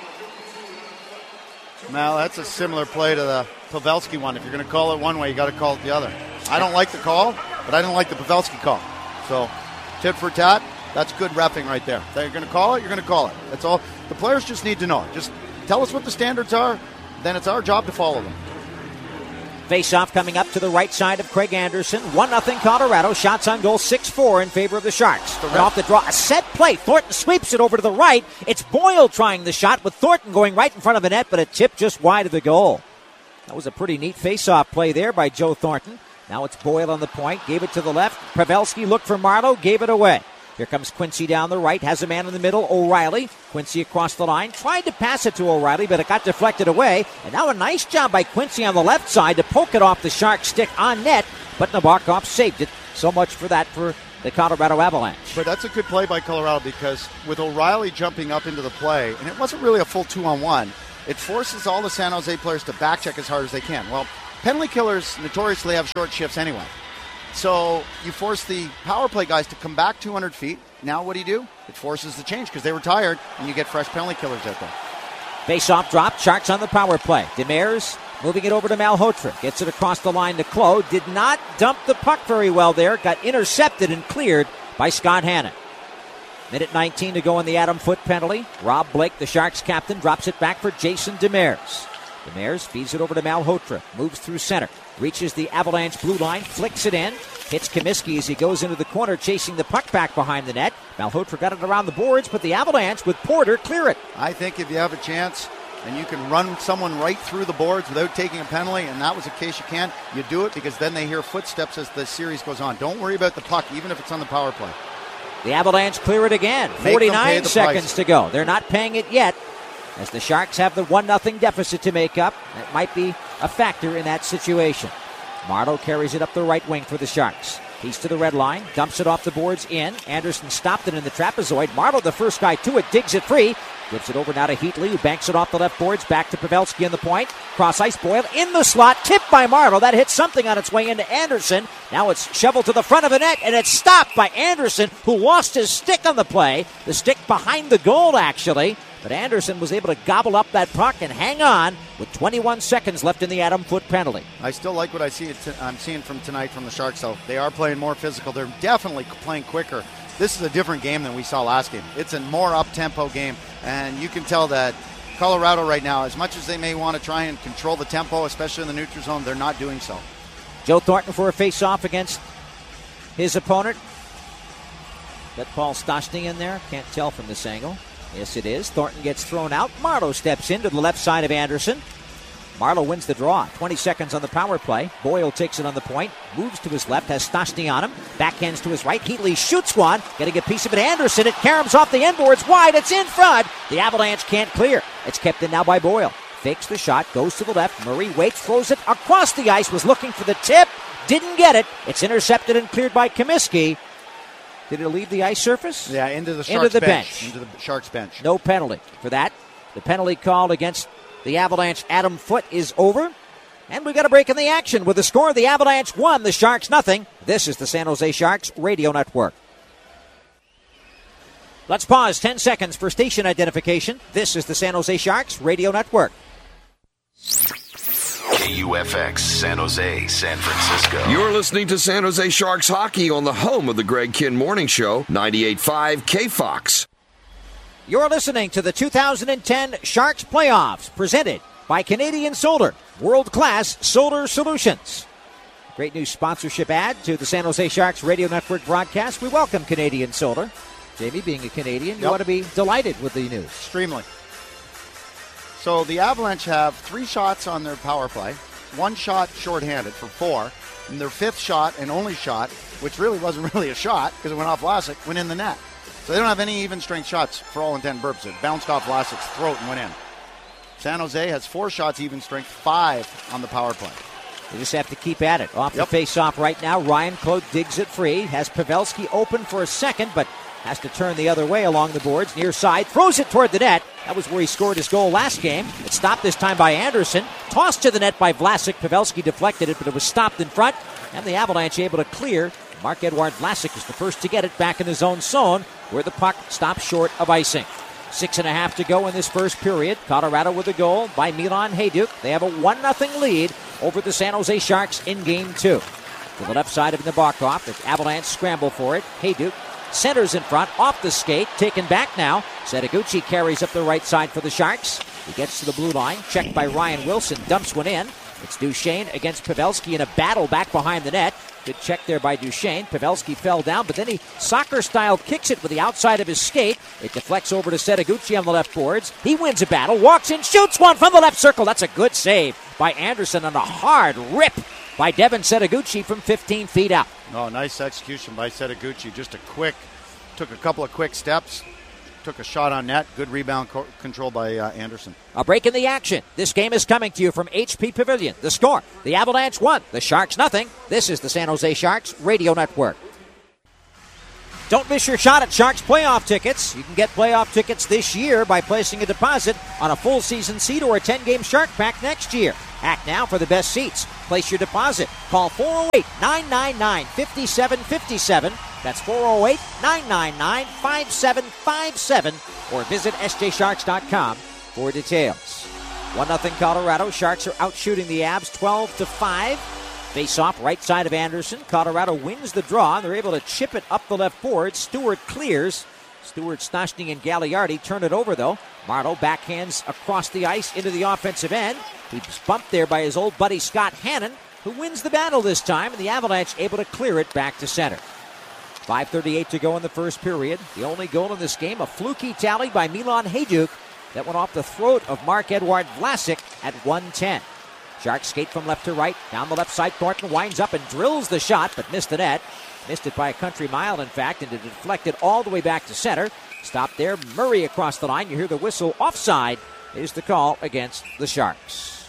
Speaker 3: Well, that's a similar play to the Pavelski one. If you're going to call it one way, you got to call it the other. I don't like the call, but I don't like the Pavelski call. So, tit for tat, that's good reffing right there. If you're going to call it, you're going to call it. That's all. The players just need to know. Just tell us what the standards are, then it's our job to follow them.
Speaker 2: Face-off coming up to the right side of Craig Anderson. 1-0 Colorado. Shots on goal 6-4 in favor of the Sharks. And off the draw, a set play. Thornton sweeps it over to the right. It's Boyle trying the shot with Thornton going right in front of the net, but a tip just wide of the goal. That was a pretty neat face-off play there by Joe Thornton. Now it's Boyle on the point. Gave it to the left. Pavelski looked for Marleau. Gave it away. Here comes Quincy down the right, has a man in the middle, O'Reilly. Quincy across the line, tried to pass it to O'Reilly, but it got deflected away. And now a nice job by Quincy on the left side to poke it off the Sharks' stick on net, but Nabokov saved it. So much for that for the Colorado Avalanche.
Speaker 3: But that's a good play by Colorado, because with O'Reilly jumping up into the play, and it wasn't really a full 2-on-1, it forces all the San Jose players to back check as hard as they can. Well, penalty killers notoriously have short shifts anyway. So you force the power play guys to come back 200 feet. Now what do? It forces the change because they were tired, and you get fresh penalty killers out there.
Speaker 2: Face-off drop, Sharks on the power play. Demers moving it over to Malhotra. Gets it across the line to Clow. Did not dump the puck very well there. Got intercepted and cleared by Scott Hannon. Minute 19 to go in the Adam Foote penalty. Rob Blake, the Sharks captain, drops it back for Jason Demers. Demers feeds it over to Malhotra. Moves through center. Reaches the Avalanche blue line. Flicks it in. Hits Comiskey as he goes into the corner, chasing the puck back behind the net. Malhotra got it around the boards, but the Avalanche with Porter clear it.
Speaker 3: I think if you have a chance and you can run someone right through the boards without taking a penalty, and that was the case you can, you do it, because then they hear footsteps as the series goes on. Don't worry about the puck, even if it's on the power play.
Speaker 2: The Avalanche clear it again. 49 seconds to go. They're not paying it yet, as the Sharks have the 1-0 deficit to make up. That might be a factor in that situation. Marleau carries it up the right wing for the Sharks. He's to the red line, dumps it off the boards in. Anderson stopped it in the trapezoid. Marleau, the first guy to it, digs it free. Gives it over now to Heatley, who banks it off the left boards. Back to Pavelski in the point. Cross ice, Boyle in the slot. Tipped by Marleau. That hits something on its way into Anderson. Now it's shoveled to the front of the net, and it's stopped by Anderson, who lost his stick on the play. The stick behind the goal, actually. But Anderson was able to gobble up that puck and hang on with 21 seconds left in the Adam Foote penalty.
Speaker 3: I still like what I'm seeing from tonight from the Sharks, though. They are playing more physical. They're definitely playing quicker. This is a different game than we saw last game. It's a more up-tempo game, and you can tell that Colorado right now, as much as they may want to try and control the tempo, especially in the neutral zone, they're not doing so.
Speaker 2: Joe Thornton for a face-off against his opponent. Got Paul Stastny in there. Can't tell from this angle. Yes, it is. Thornton gets thrown out. Marleau steps into the left side of Anderson. Marleau wins the draw. 20 seconds on the power play. Boyle takes it on the point. Moves to his left. Has Stastny on him. Backhands to his right. Heatley shoots one. Getting a piece of it. Anderson. It caroms off the end boards wide. It's in front. The Avalanche can't clear. It's kept in now by Boyle. Fakes the shot. Goes to the left. Murray waits. Throws it across the ice. Was looking for the tip. Didn't get it. It's intercepted and cleared by Comiskey. Did it leave the ice surface?
Speaker 3: Yeah, into the Sharks bench. Into the Sharks bench.
Speaker 2: No penalty for that. The penalty called against the Avalanche, Adam Foote, is over. And we've got a break in the action with the score. The Avalanche 1, the Sharks nothing. This is the San Jose Sharks Radio Network. Let's pause 10 seconds for station identification. This is the San Jose Sharks Radio Network.
Speaker 8: KUFX, San Jose, San Francisco.
Speaker 9: You're listening to San Jose Sharks hockey on the home of the Greg Kihn Morning Show, 98.5 KFOX.
Speaker 2: You're listening to the 2010 Sharks Playoffs, presented by Canadian Solar, world-class solar solutions. Great new sponsorship ad to the San Jose Sharks Radio Network broadcast. We welcome Canadian Solar. Jamie, being a Canadian, you ought to be delighted with the news.
Speaker 3: Extremely. So the Avalanche have 3 shots on their power play, 1 shot shorthanded for 4, and their 5th shot and only shot, which really wasn't really a shot because it went off Vlasic, went in the net. So they don't have any even strength shots for all intent and purposes. It bounced off Vlasic's throat and went in. San Jose has 4 shots even strength, 5 on the power play.
Speaker 2: They just have to keep at it. Off the face-off right now, Ryan Claude digs it free, has Pavelski open for a second, but has to turn the other way along the boards, near side, throws it toward the net. That was where he scored his goal last game. It stopped this time by Anderson. Tossed to the net by Vlasic. Pavelski deflected it, but it was stopped in front. And the Avalanche able to clear. Marc-Edouard Vlasic is the first to get it back in his own zone, where the puck stops short of icing. 6.5 to go in this first period. Colorado with a goal by Milan Hajduk. They have a 1-0 lead over the San Jose Sharks in Game 2. To the left side of Nabokov, the Avalanche scramble for it. Hajduk centers in front, off the skate, taken back now. Setoguchi carries up the right side for the Sharks. He gets to the blue line, checked by Ryan Wilson, dumps one in. It's Duchesne against Pavelski in a battle back behind the net. Good check there by Duchesne. Pavelski fell down, but then he soccer-style kicks it with the outside of his skate. It deflects over to Setoguchi on the left boards. He wins a battle, walks in, shoots one from the left circle. That's a good save by Anderson on a hard rip by Devin Setoguchi from 15 feet out.
Speaker 3: Oh, nice execution by Setoguchi. Just a quick took a couple of quick steps, took a shot on net. Good rebound control by Anderson.
Speaker 2: A break in the action. This game is coming to you from HP Pavilion. The score, the Avalanche 1, the Sharks nothing. This is the San Jose Sharks Radio Network. Don't miss your shot at Sharks playoff tickets. You can get playoff tickets this year by placing a deposit on a full season seat or a 10-game Shark Pack next year. Act now for the best seats. Place your deposit. Call 408-999-5757. That's 408-999-5757. Or visit sjsharks.com for details. 1-0 Colorado. Sharks are out shooting the Avs 12-5. Face-off right side of Anderson. Colorado wins the draw. They're able to chip it up the left board. Stewart clears. Stewart, Stastny, and Gagliardi turn it over, though. Marleau backhands across the ice into the offensive end. He's bumped there by his old buddy Scott Hannon, who wins the battle this time, and the Avalanche able to clear it back to center. 5:38 to go in the first period. The only goal in this game, a fluky tally by Milan Hajduk that went off the throat of Marc-Edouard Vlasic at 1:10. Sharks skate from left to right. Down the left side, Thornton winds up and drills the shot, but missed the net. Missed it by a country mile, in fact, and it deflected all the way back to center. Stopped there. Murray across the line. You hear the whistle. Offside is the call against the Sharks.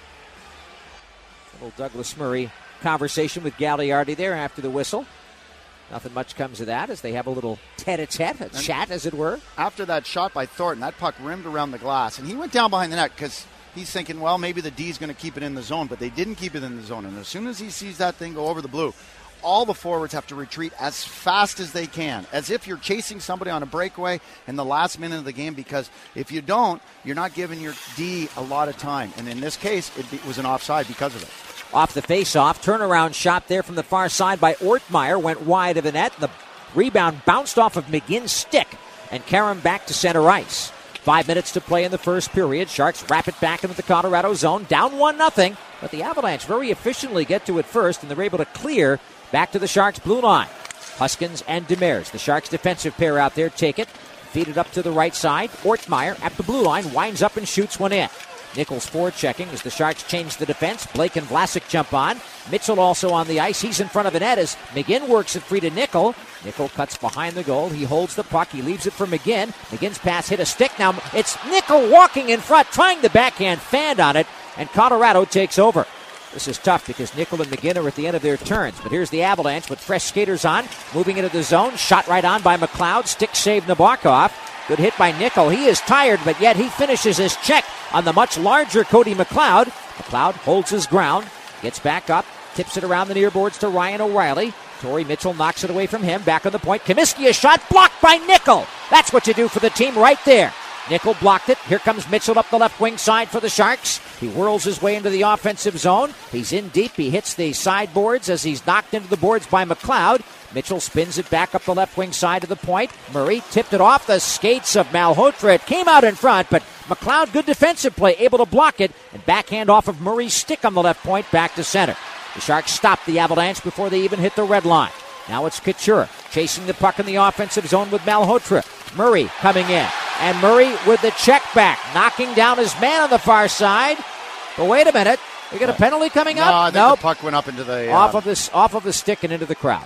Speaker 2: Little Douglas Murray conversation with Gagliardi there after the whistle. Nothing much comes of that as they have a little tete-a-tete, a chat, as it were.
Speaker 3: After that shot by Thornton, that puck rimmed around the glass, and he went down behind the net because he's thinking, well, maybe the D's going to keep it in the zone, but they didn't keep it in the zone. And as soon as he sees that thing go over the blue, all the forwards have to retreat as fast as they can, as if you're chasing somebody on a breakaway in the last minute of the game, because if you don't, you're not giving your D a lot of time. And in this case, it was an offside because of it.
Speaker 2: Off the face-off, turnaround shot there from the far side by Ortmeyer, went wide of the net. The rebound bounced off of McGinn's stick and carried him back to center ice. 5 minutes to play in the first period. Sharks wrap it back into the Colorado zone, down 1-0, but the Avalanche very efficiently get to it first, and they're able to clear back to the Sharks' blue line. Huskins and Demers, the Sharks' defensive pair out there, take it, feed it up to the right side. Ortmeyer at the blue line winds up and shoots one in. Nichols forechecking as the Sharks change the defense. Blake and Vlasic jump on. Mitchell also on the ice. He's in front of the net as McGinn works it free to Nickel. Nickel cuts behind the goal. He holds the puck. He leaves it for McGinn. McGinn's pass hit a stick. Now it's Nickel walking in front, trying the backhand fan on it, and Colorado takes over. This is tough because Nickel and McGinn are at the end of their turns. But here's the Avalanche with fresh skaters on, moving into the zone. Shot right on by McLeod. Stick save Nabokov. Good hit by Nickel. He is tired, but yet he finishes his check on the much larger Cody McLeod. McLeod holds his ground, gets back up, tips it around the near boards to Ryan O'Reilly. Torrey Mitchell knocks it away from him. Back on the point. Comiskey, a shot blocked by Nickel. That's what you do for the team right there. Nickel blocked it. Here comes Mitchell up the left wing side for the Sharks. He whirls his way into the offensive zone. He's in deep. He hits the sideboards as he's knocked into the boards by McLeod. Mitchell spins it back up the left wing side of the point. Murray tipped it off the skates of Malhotra. It came out in front, but McLeod, good defensive play, able to block it, and backhand off of Murray's stick on the left point back to center. The Sharks stopped the Avalanche before they even hit the red line. Now it's Couture chasing the puck in the offensive zone with Malhotra. Murray coming in, and Murray with the check back, knocking down his man on the far side. But wait a minute, we got a penalty coming up?
Speaker 3: No, I think the puck went up into the
Speaker 2: off of the stick and into the crowd.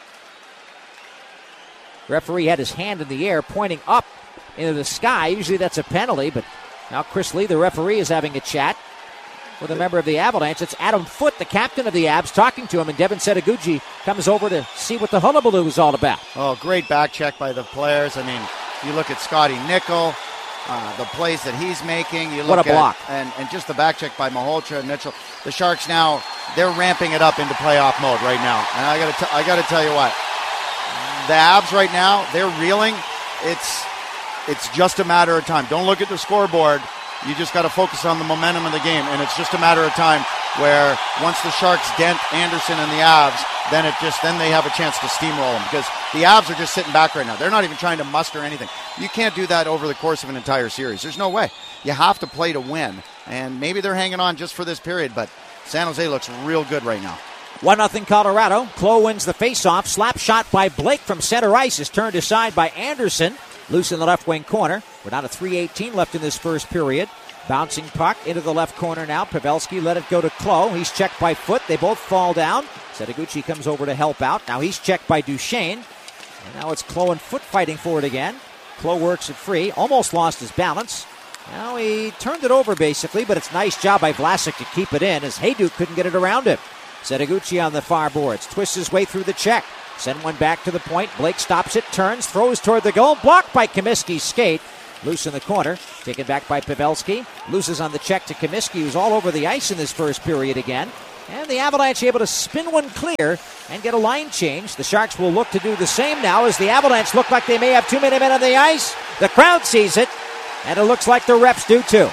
Speaker 2: Referee had his hand in the air, pointing up into the sky. Usually that's a penalty, but now Chris Lee, the referee, is having a chat with a member of the Avalanche. It's Adam Foote, the captain of the Avs, talking to him, and Devin Setoguchi comes over to see what the hullabaloo is all about.
Speaker 3: Oh, great back check by the players. I mean, you look at Scotty Nickel, the plays that he's making. You look
Speaker 2: what a block.
Speaker 3: And just the back check by Malhotra and Mitchell. The Sharks now, they're ramping it up into playoff mode right now. And I got to tell you what, the Avs right now, they're reeling. It's just a matter of time. Don't look at the scoreboard. You just got to focus on the momentum of the game, and it's just a matter of time where once the Sharks dent Anderson and the Avs, then they have a chance to steamroll them, because the Avs are just sitting back right now. They're not even trying to muster anything. You can't do that over the course of an entire series. There's no way. You have to play to win, and maybe they're hanging on just for this period, but San Jose looks real good right now.
Speaker 2: 1-0 Colorado. Klo wins the faceoff. Slap shot by Blake from center ice is turned aside by Anderson. Loose in the left wing corner. We're down to 3:18 left in this first period. Bouncing puck into the left corner now. Pavelski let it go to Klo. He's checked by Foote. They both fall down. Setoguchi comes over to help out. Now he's checked by Duchesne. And now it's Klo and Foot fighting for it again. Klo works it free, almost lost his balance. Now he turned it over basically, but it's a nice job by Vlasic to keep it in as Hayduk couldn't get it around him. Setoguchi on the far boards, twists his way through the check. Send one back to the point. Blake stops it, turns, throws toward the goal. Blocked by Comiskey's skate. Loose in the corner. Taken back by Pavelski. Loses on the check to Comiskey, who's all over the ice in this first period again. And the Avalanche able to spin one clear and get a line change. The Sharks will look to do the same now as the Avalanche look like they may have too many men on the ice. The crowd sees it, and it looks like the refs do too.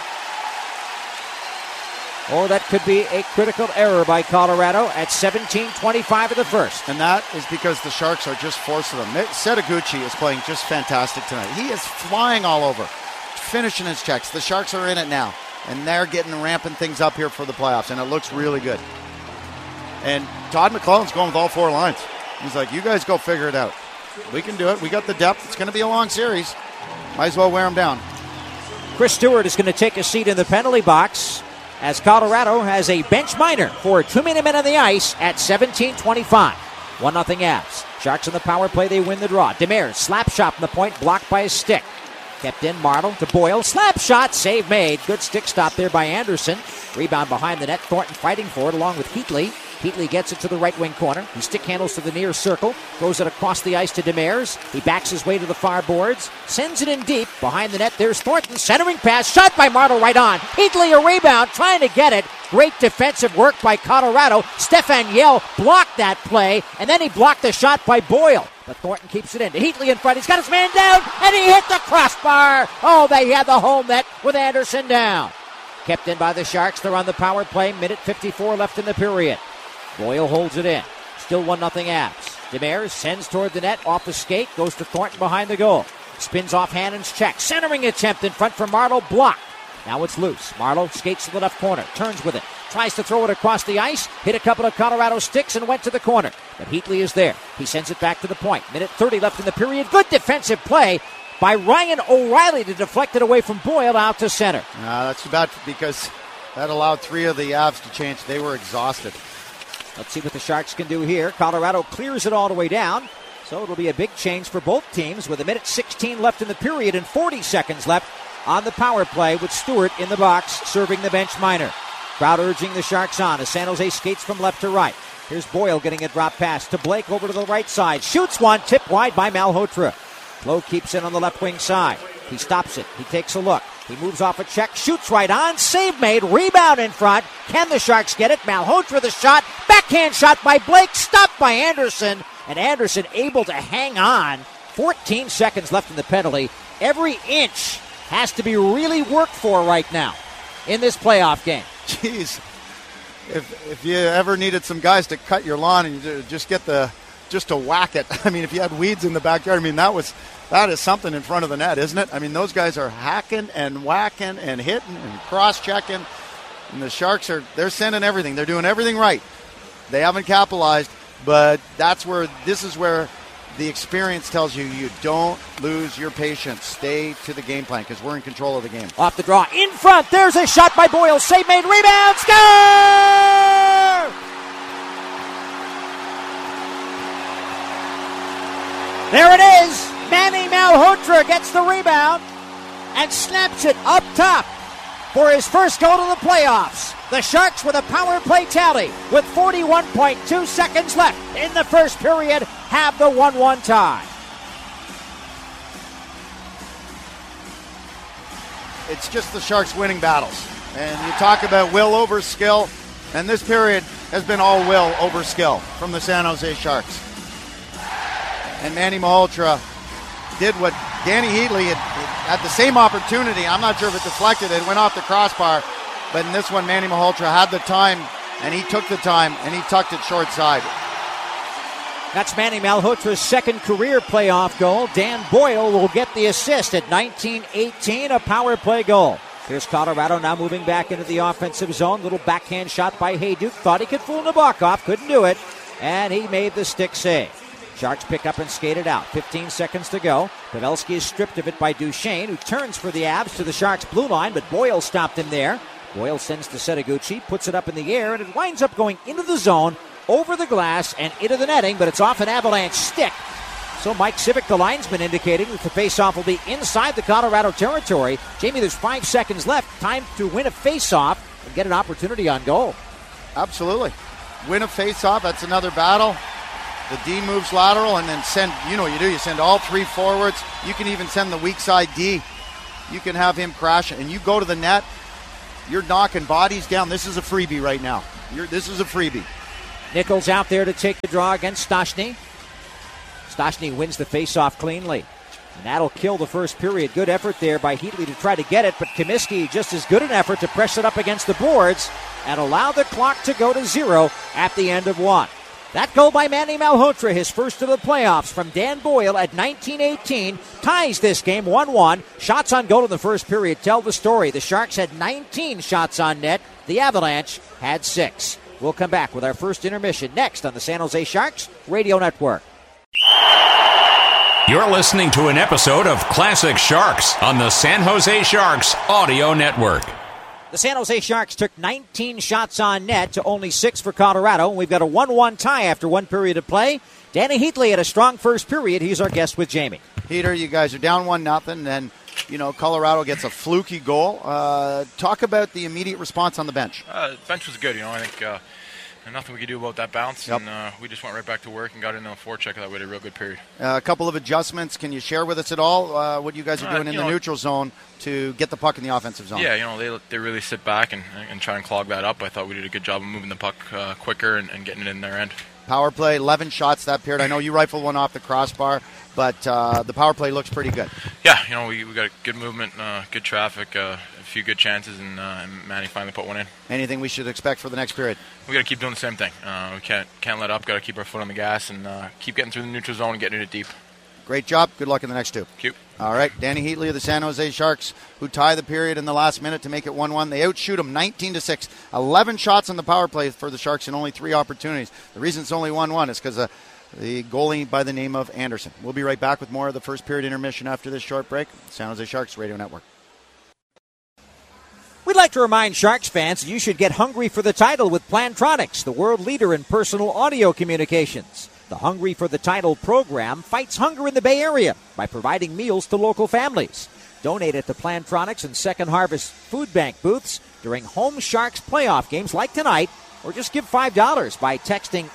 Speaker 2: Or that could be a critical error by Colorado at 17:25 of the first.
Speaker 3: And that is because the Sharks are just forcing them. Setoguchi is playing just fantastic tonight. He is flying all over, finishing his checks. The Sharks are in it now, and they're ramping things up here for the playoffs, and it looks really good. And Todd McLellan's going with all four lines. He's like, you guys go figure it out. We can do it. We got the depth. It's going to be a long series. Might as well wear them down.
Speaker 2: Chris Stewart is going to take a seat in the penalty box as Colorado has a bench minor for too many men on the ice at 17:25. 1-0 Avs. Sharks on the power play. They win the draw. Demers slap shot from the point, blocked by a stick. Kept in, Martel to Boyle. Slap shot, save made. Good stick stop there by Anderson. Rebound behind the net. Thornton fighting for it along with Heatley. Heatley gets it to the right wing corner. He stick handles to the near circle. Throws it across the ice to Demers. He backs his way to the far boards. Sends it in deep. Behind the net, there's Thornton. Centering pass. Shot by Martel right on. Heatley a rebound. Trying to get it. Great defensive work by Colorado. Stefan Yell blocked that play. And then he blocked the shot by Boyle. But Thornton keeps it in. Heatley in front. He's got his man down. And he hit the crossbar. Oh, they had the home net with Anderson down. Kept in by the Sharks. They're on the power play. Minute 54 left in the period. Boyle holds it in. Still 1-0 Avs. Demers sends toward the net. Off the skate. Goes to Thornton behind the goal. Spins off Hannon's check. Centering attempt in front for Martel. Blocked. Now it's loose. Martel skates to the left corner. Turns with it. Tries to throw it across the ice. Hit a couple of Colorado sticks and went to the corner. But Heatley is there. He sends it back to the point. Minute 30 left in the period. Good defensive play by Ryan O'Reilly to deflect it away from Boyle out to center.
Speaker 3: That's too bad because that allowed three of the Avs to change. They were exhausted.
Speaker 2: Let's see what the Sharks can do here. Colorado clears it all the way down. So it'll be a big change for both teams with a minute 16 left in the period and 40 seconds left on the power play with Stewart in the box serving the bench minor. Crowd urging the Sharks on as San Jose skates from left to right. Here's Boyle getting a drop pass to Blake over to the right side. Shoots one, tipped wide by Malhotra. Lowe keeps it on the left wing side. He stops it. He takes a look. He moves off a check, shoots right on, save made, rebound in front. Can the Sharks get it? Malhotra the shot, backhand shot by Blake, stopped by Anderson, and Anderson able to hang on. 14 seconds left in the penalty. Every inch has to be really worked for right now in this playoff game.
Speaker 3: Jeez, if you ever needed some guys to cut your lawn and you just to whack it. I mean, if you had weeds in the backyard, I mean, that is something in front of the net, isn't it? I mean, those guys are hacking and whacking and hitting and cross-checking. And the Sharks they're sending everything. They're doing everything right. They haven't capitalized, but this is where the experience tells you don't lose your patience. Stay to the game plan because we're in control of the game.
Speaker 2: Off the draw, in front. There's a shot by Boyle. Save made, rebound, score! There it is. Manny Malhotra gets the rebound and snaps it up top for his first goal to the playoffs. The Sharks with a power play tally with 41.2 seconds left in the first period have the 1-1 tie.
Speaker 3: It's just the Sharks winning battles. And you talk about will over skill, and this period has been all will over skill from the San Jose Sharks. And Manny Malhotra did what Danny Heatley had the same opportunity. I'm not sure if it deflected. It went off the crossbar. But in this one, Manny Malhotra had the time, and he took the time, and he tucked it short side.
Speaker 2: That's Manny Malhotra's second career playoff goal. Dan Boyle will get the assist at 19-18, a power play goal. Here's Colorado now moving back into the offensive zone. Little backhand shot by Hayduk. Thought he could fool Nabokov. Couldn't do it. And he made the stick save. Sharks pick up and skate it out. 15 seconds to go. Pavelski is stripped of it by Duchesne, who turns for the Avs to the Sharks' blue line, but Boyle stopped him there. Boyle sends to Setoguchi, puts it up in the air, and it winds up going into the zone, over the glass, and into the netting, but it's off an Avalanche stick. So Mike Civic, the linesman, indicating that the faceoff will be inside the Colorado territory. Jamie, there's 5 seconds left. Time to win a faceoff and get an opportunity on goal.
Speaker 3: Absolutely. Win a faceoff. That's another battle. The D moves lateral and then send, you know what you do, you send all 3 forwards. You can even send the weak side D. You can have him crash and you go to the net. You're knocking bodies down. This is a freebie right now. This is a freebie.
Speaker 2: Nichols out there to take the draw against Stastny. Stastny wins the faceoff cleanly. And that'll kill the first period. Good effort there by Heatley to try to get it, but Comiskey just as good an effort to press it up against the boards and allow the clock to go to 0 at the end of 1. That goal by Manny Malhotra, his first of the playoffs from Dan Boyle at 1918, ties this game 1-1. Shots on goal in the first period tell the story. The Sharks had 19 shots on net. The Avalanche had 6. We'll come back with our first intermission next on the San Jose Sharks Radio Network.
Speaker 4: You're listening to an episode of Classic Sharks on the San Jose Sharks Audio Network.
Speaker 2: The San Jose Sharks took 19 shots on net to only 6 for Colorado. We've got a 1-1 tie after 1 period of play. Danny Heatley had a strong first period. He's our guest with Jamie.
Speaker 3: Heater, you guys are down 1-0, and Colorado gets a fluky goal. Talk about the immediate response on the bench.
Speaker 10: The bench was good. I think nothing we could do about that bounce, and we just went right back to work and got into a forecheck that way. A real good period. A
Speaker 3: couple of adjustments. Can you share with us at all what you guys are doing in the neutral zone to get the puck in the offensive zone?
Speaker 10: Yeah, they really sit back and try and clog that up. I thought we did a good job of moving the puck quicker and getting it in their end.
Speaker 3: Power play, 11 shots that period. I know you rifled one off the crossbar, but the power play looks pretty good.
Speaker 10: Yeah, we got good movement, good traffic, a few good chances, and Manny finally put one in.
Speaker 3: Anything we should expect for the next period?
Speaker 10: We got to keep doing the same thing. We can't let up. Got to keep our foot on the gas and keep getting through the neutral zone and getting it deep.
Speaker 3: Great job. Good luck in the next 2.
Speaker 10: Cute.
Speaker 3: All right, Danny Heatley of the San Jose Sharks, who tie the period in the last minute to make it 1-1. They outshoot them 19-6. 11 shots on the power play for the Sharks and only 3 opportunities. The reason it's only 1-1 is because the goalie by the name of Anderson. We'll be right back with more of the first period intermission after this short break. San Jose Sharks Radio Network.
Speaker 2: We'd like to remind Sharks fans that you should get hungry for the title with Plantronics, the world leader in personal audio communications. The Hungry for the Title program fights hunger in the Bay Area by providing meals to local families. Donate at the Plantronics and Second Harvest Food Bank booths during home Sharks playoff games like tonight, or just give $5 by texting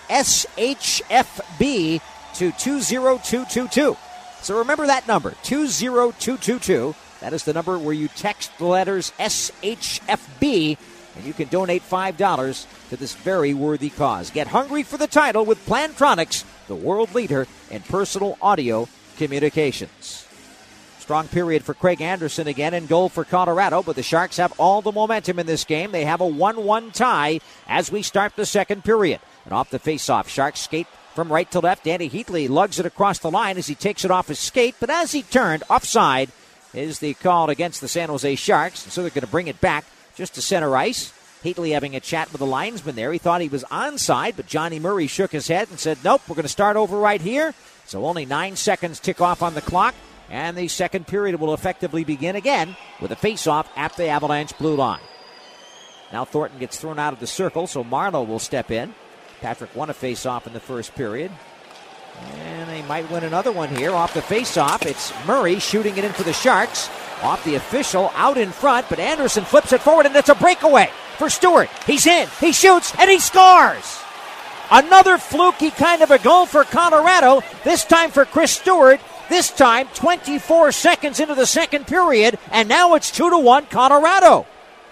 Speaker 2: SHFB to 20222. So remember that number, 20222. That is the number where you text the letters SHFB, and you can donate $5 to this very worthy cause. Get hungry for the title with Plantronics, the world leader in personal audio communications. Strong period for Craig Anderson again in goal for Colorado, but the Sharks have all the momentum in this game. They have a 1-1 tie as we start the second period. And off the faceoff, Sharks skate from right to left. Danny Heatley lugs it across the line as he takes it off his skate, but as he turned, offside is the call against the San Jose Sharks, so they're going to bring it back just to center ice. Heatley having a chat with the linesman there. He thought he was onside, but Johnny Murray shook his head and said, nope, we're going to start over right here. So only 9 seconds tick off on the clock, and the second period will effectively begin again with a face-off at the Avalanche blue line. Now Thornton gets thrown out of the circle, so Marleau will step in. Patrick won a face-off in the first period. And they might win another one here off the face-off. It's Murray shooting it in for the Sharks. Off the official, out in front, but Anderson flips it forward, and it's a breakaway for Stewart. He's in, he shoots, and he scores! Another fluky kind of a goal for Colorado, this time for Chris Stewart. This time, 24 seconds into the second period, and now it's 2-1 Colorado.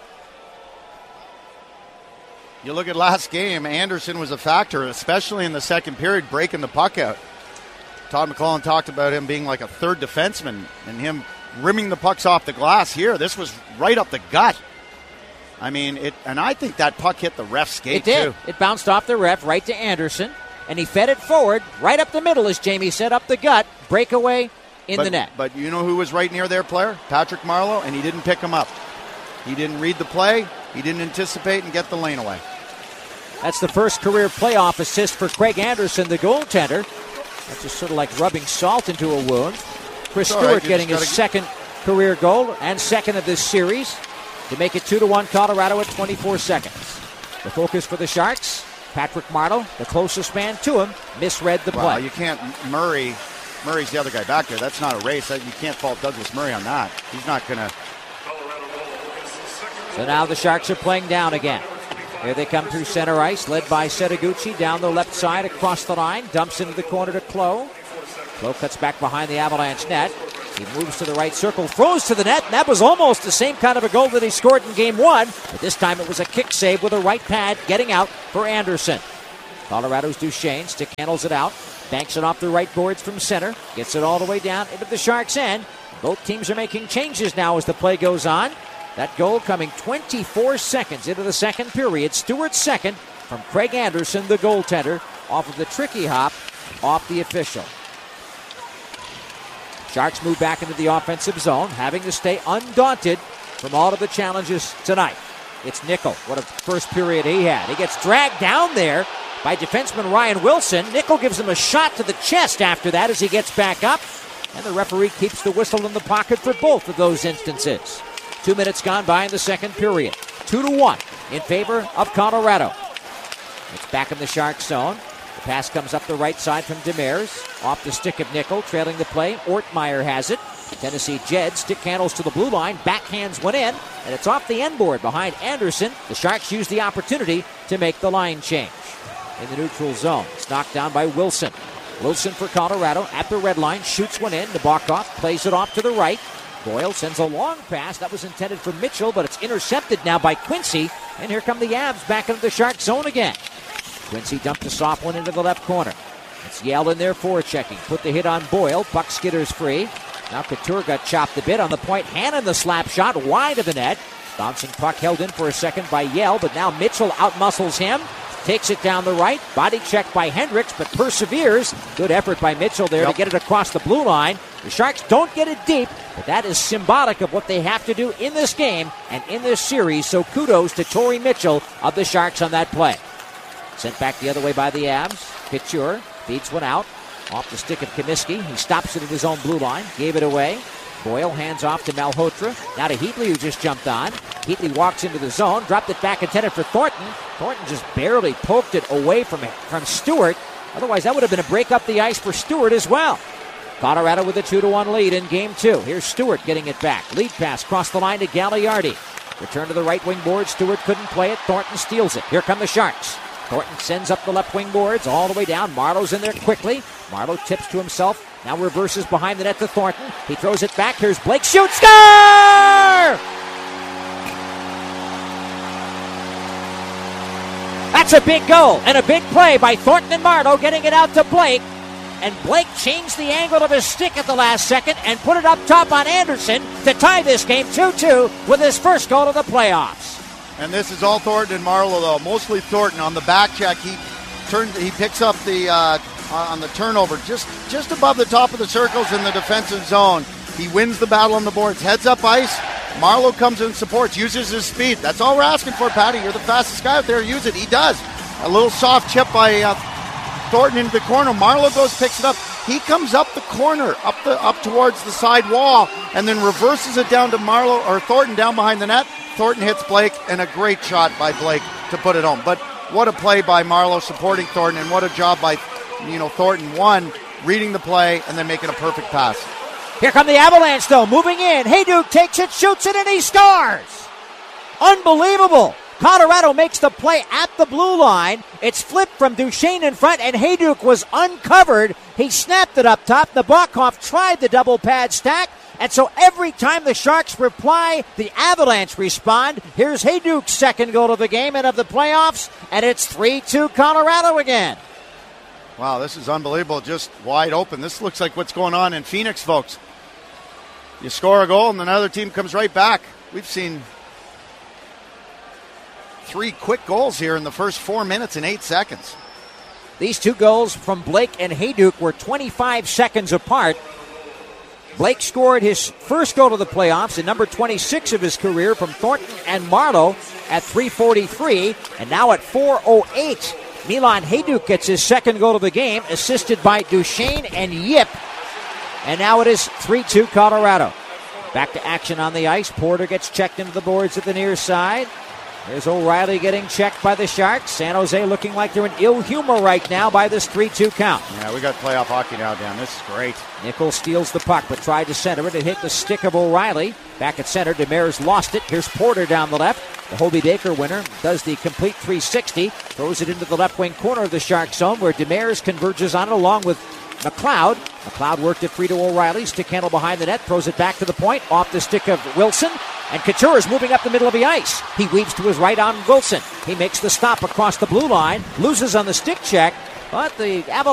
Speaker 3: You look at last game, Anderson was a factor, especially in the second period, breaking the puck out. Todd McLellan talked about him being like a third defenseman and him rimming the pucks off the glass here. This was right up the gut. I mean, and I think that puck hit the ref's skate,
Speaker 2: too. It did.
Speaker 3: Too.
Speaker 2: It bounced off the ref right to Anderson, and he fed it forward, right up the middle, as Jamie said, up the gut, breakaway in the net.
Speaker 3: But you know who was right near their player? Patrick Marleau, and he didn't pick him up. He didn't read the play. He didn't anticipate and get the lane away.
Speaker 2: That's the first career playoff assist for Craig Anderson, the goaltender. That's just sort of like rubbing salt into a wound. Chris Stewart getting his second career goal and second of this series to make it 2-1 Colorado at 24 seconds. The focus for the Sharks, Patrick Marleau, the closest man to him, misread the play.
Speaker 3: You can't. Murray Murray's the other guy back there. That's not a race. You can't fault Douglas Murray on that. He's not going to.
Speaker 2: So now the Sharks are playing down again. Here they come through center ice, led by Setoguchi down the left side across the line. Dumps into the corner to Cloh. Cloh cuts back behind the Avalanche net. He moves to the right circle, throws to the net, and that was almost the same kind of a goal that he scored in Game 1. But this time it was a kick save with a right pad getting out for Anderson. Colorado's Duchesne stick handles it out, banks it off the right boards from center, gets it all the way down into the Sharks' end. Both teams are making changes now as the play goes on. That goal coming 24 seconds into the second period. Stewart's second from Craig Anderson, the goaltender, off of the tricky hop off the official. Sharks move back into the offensive zone, having to stay undaunted from all of the challenges tonight. It's Nickel. What a first period he had. He gets dragged down there by defenseman Ryan Wilson. Nickel gives him a shot to the chest after that as he gets back up. And the referee keeps the whistle in the pocket for both of those instances. 2 minutes gone by in the second period. 2-1 in favor of Colorado. It's back in the Sharks zone. The pass comes up the right side from Demers. Off the stick of Nickel, trailing the play. Ortmeyer has it. Tennessee Jed stick handles to the blue line. Backhands one in, and it's off the end board behind Anderson. The Sharks use the opportunity to make the line change. In the neutral zone, it's knocked down by Wilson. Wilson for Colorado at the red line. Shoots one in. Nabokov plays it off to the right. Boyle sends a long pass. That was intended for Mitchell, but it's intercepted now by Quincy. And here come the Avs back into the Shark zone again. Quincy dumped a soft one into the left corner. It's Yell in there forechecking. Put the hit on Boyle. Puck skitters free. Now Couture got chopped a bit on the point. Hannon the slap shot wide of the net. Bouncing puck held in for a second by Yell, but now Mitchell outmuscles him. Takes it down the right. Body checked by Hendricks, but perseveres. Good effort by Mitchell there to get it across the blue line. The Sharks don't get it deep, but that is symbolic of what they have to do in this game and in this series. So kudos to Torrey Mitchell of the Sharks on that play. Sent back the other way by the Avs. Couture feeds one out. Off the stick of Comiskey. He stops it at his own blue line. Gave it away. Boyle hands off to Malhotra. Now to Heatley, who just jumped on. Heatley walks into the zone. Dropped it back intended for Thornton. Thornton just barely poked it away from Stewart. Otherwise, that would have been a break up the ice for Stewart as well. Colorado with a 2-1 lead in Game 2. Here's Stewart getting it back. Lead pass across the line to Gagliardi. Return to the right wing board. Stewart couldn't play it. Thornton steals it. Here come the Sharks. Thornton sends up the left wing boards all the way down. Marlowe's in there quickly. Marlowe tips to himself. Now reverses behind the net to Thornton. He throws it back. Here's Blake. Shoots. Score! That's a big goal and a big play by Thornton and Marlowe getting it out to Blake. And Blake changed the angle of his stick at the last second and put it up top on Anderson to tie this game 2-2 with his first goal of the playoffs.
Speaker 3: And this is all Thornton and Marlowe, though. Mostly Thornton on the back check. He picks up the on the turnover just above the top of the circles in the defensive zone. He wins the battle on the boards. Heads up ice. Marlowe comes in supports, uses his speed. That's all we're asking for, Patty. You're the fastest guy out there. Use it. He does. A little soft chip by Thornton into the corner. Marlowe goes, picks it up. He comes up the corner, up towards the side wall, and then reverses it down to Marlowe or Thornton down behind the net. Thornton hits Blake, and a great shot by Blake to put it home. But what a play by Marlowe supporting Thornton, and what a job by Thornton, one, reading the play, and then making a perfect pass.
Speaker 2: Here come the Avalanche, though, moving in. Hejduk takes it, shoots it, and he scores! Unbelievable! Colorado makes the play at the blue line. It's flipped from Duchesne in front, and Hejduk was uncovered. He snapped it up top. Nabokov tried the double pad stack. And so every time the Sharks reply, the Avalanche respond. Here's Hejduk's second goal of the game and of the playoffs, and it's 3-2 Colorado again.
Speaker 3: Wow, this is unbelievable. Just wide open. This looks like what's going on in Phoenix, folks. You score a goal, and another team comes right back. We've seen 3 quick goals here in the first 4 minutes and 8 seconds.
Speaker 2: These 2 goals from Blake and Hejduk were 25 seconds apart. Blake scored his first goal of the playoffs, and number 26 of his career from Thornton and Marlowe at 3:43, and now at 4:08. Milan Hejduk gets his second goal of the game, assisted by Duchesne and Yip. And now it is 3-2 Colorado. Back to action on the ice. Porter gets checked into the boards at the near side. There's O'Reilly getting checked by the Sharks. San Jose looking like they're in ill humor right now by this 3-2 count.
Speaker 3: Yeah, we got playoff hockey now, Dan. This is great.
Speaker 2: Nichols steals the puck, but tried to center it. It hit the stick of O'Reilly. Back at center, Demers lost it. Here's Porter down the left. The Hobie Baker winner does the complete 360. Throws it into the left wing corner of the Shark zone where Demers converges on it along with McLeod. McLeod worked it free to O'Reilly. Stick handle behind the net. Throws it back to the point. Off the stick of Wilson. And Couture is moving up the middle of the ice. He weaves to his right on Wilson. He makes the stop across the blue line. Loses on the stick check. But the Avalanche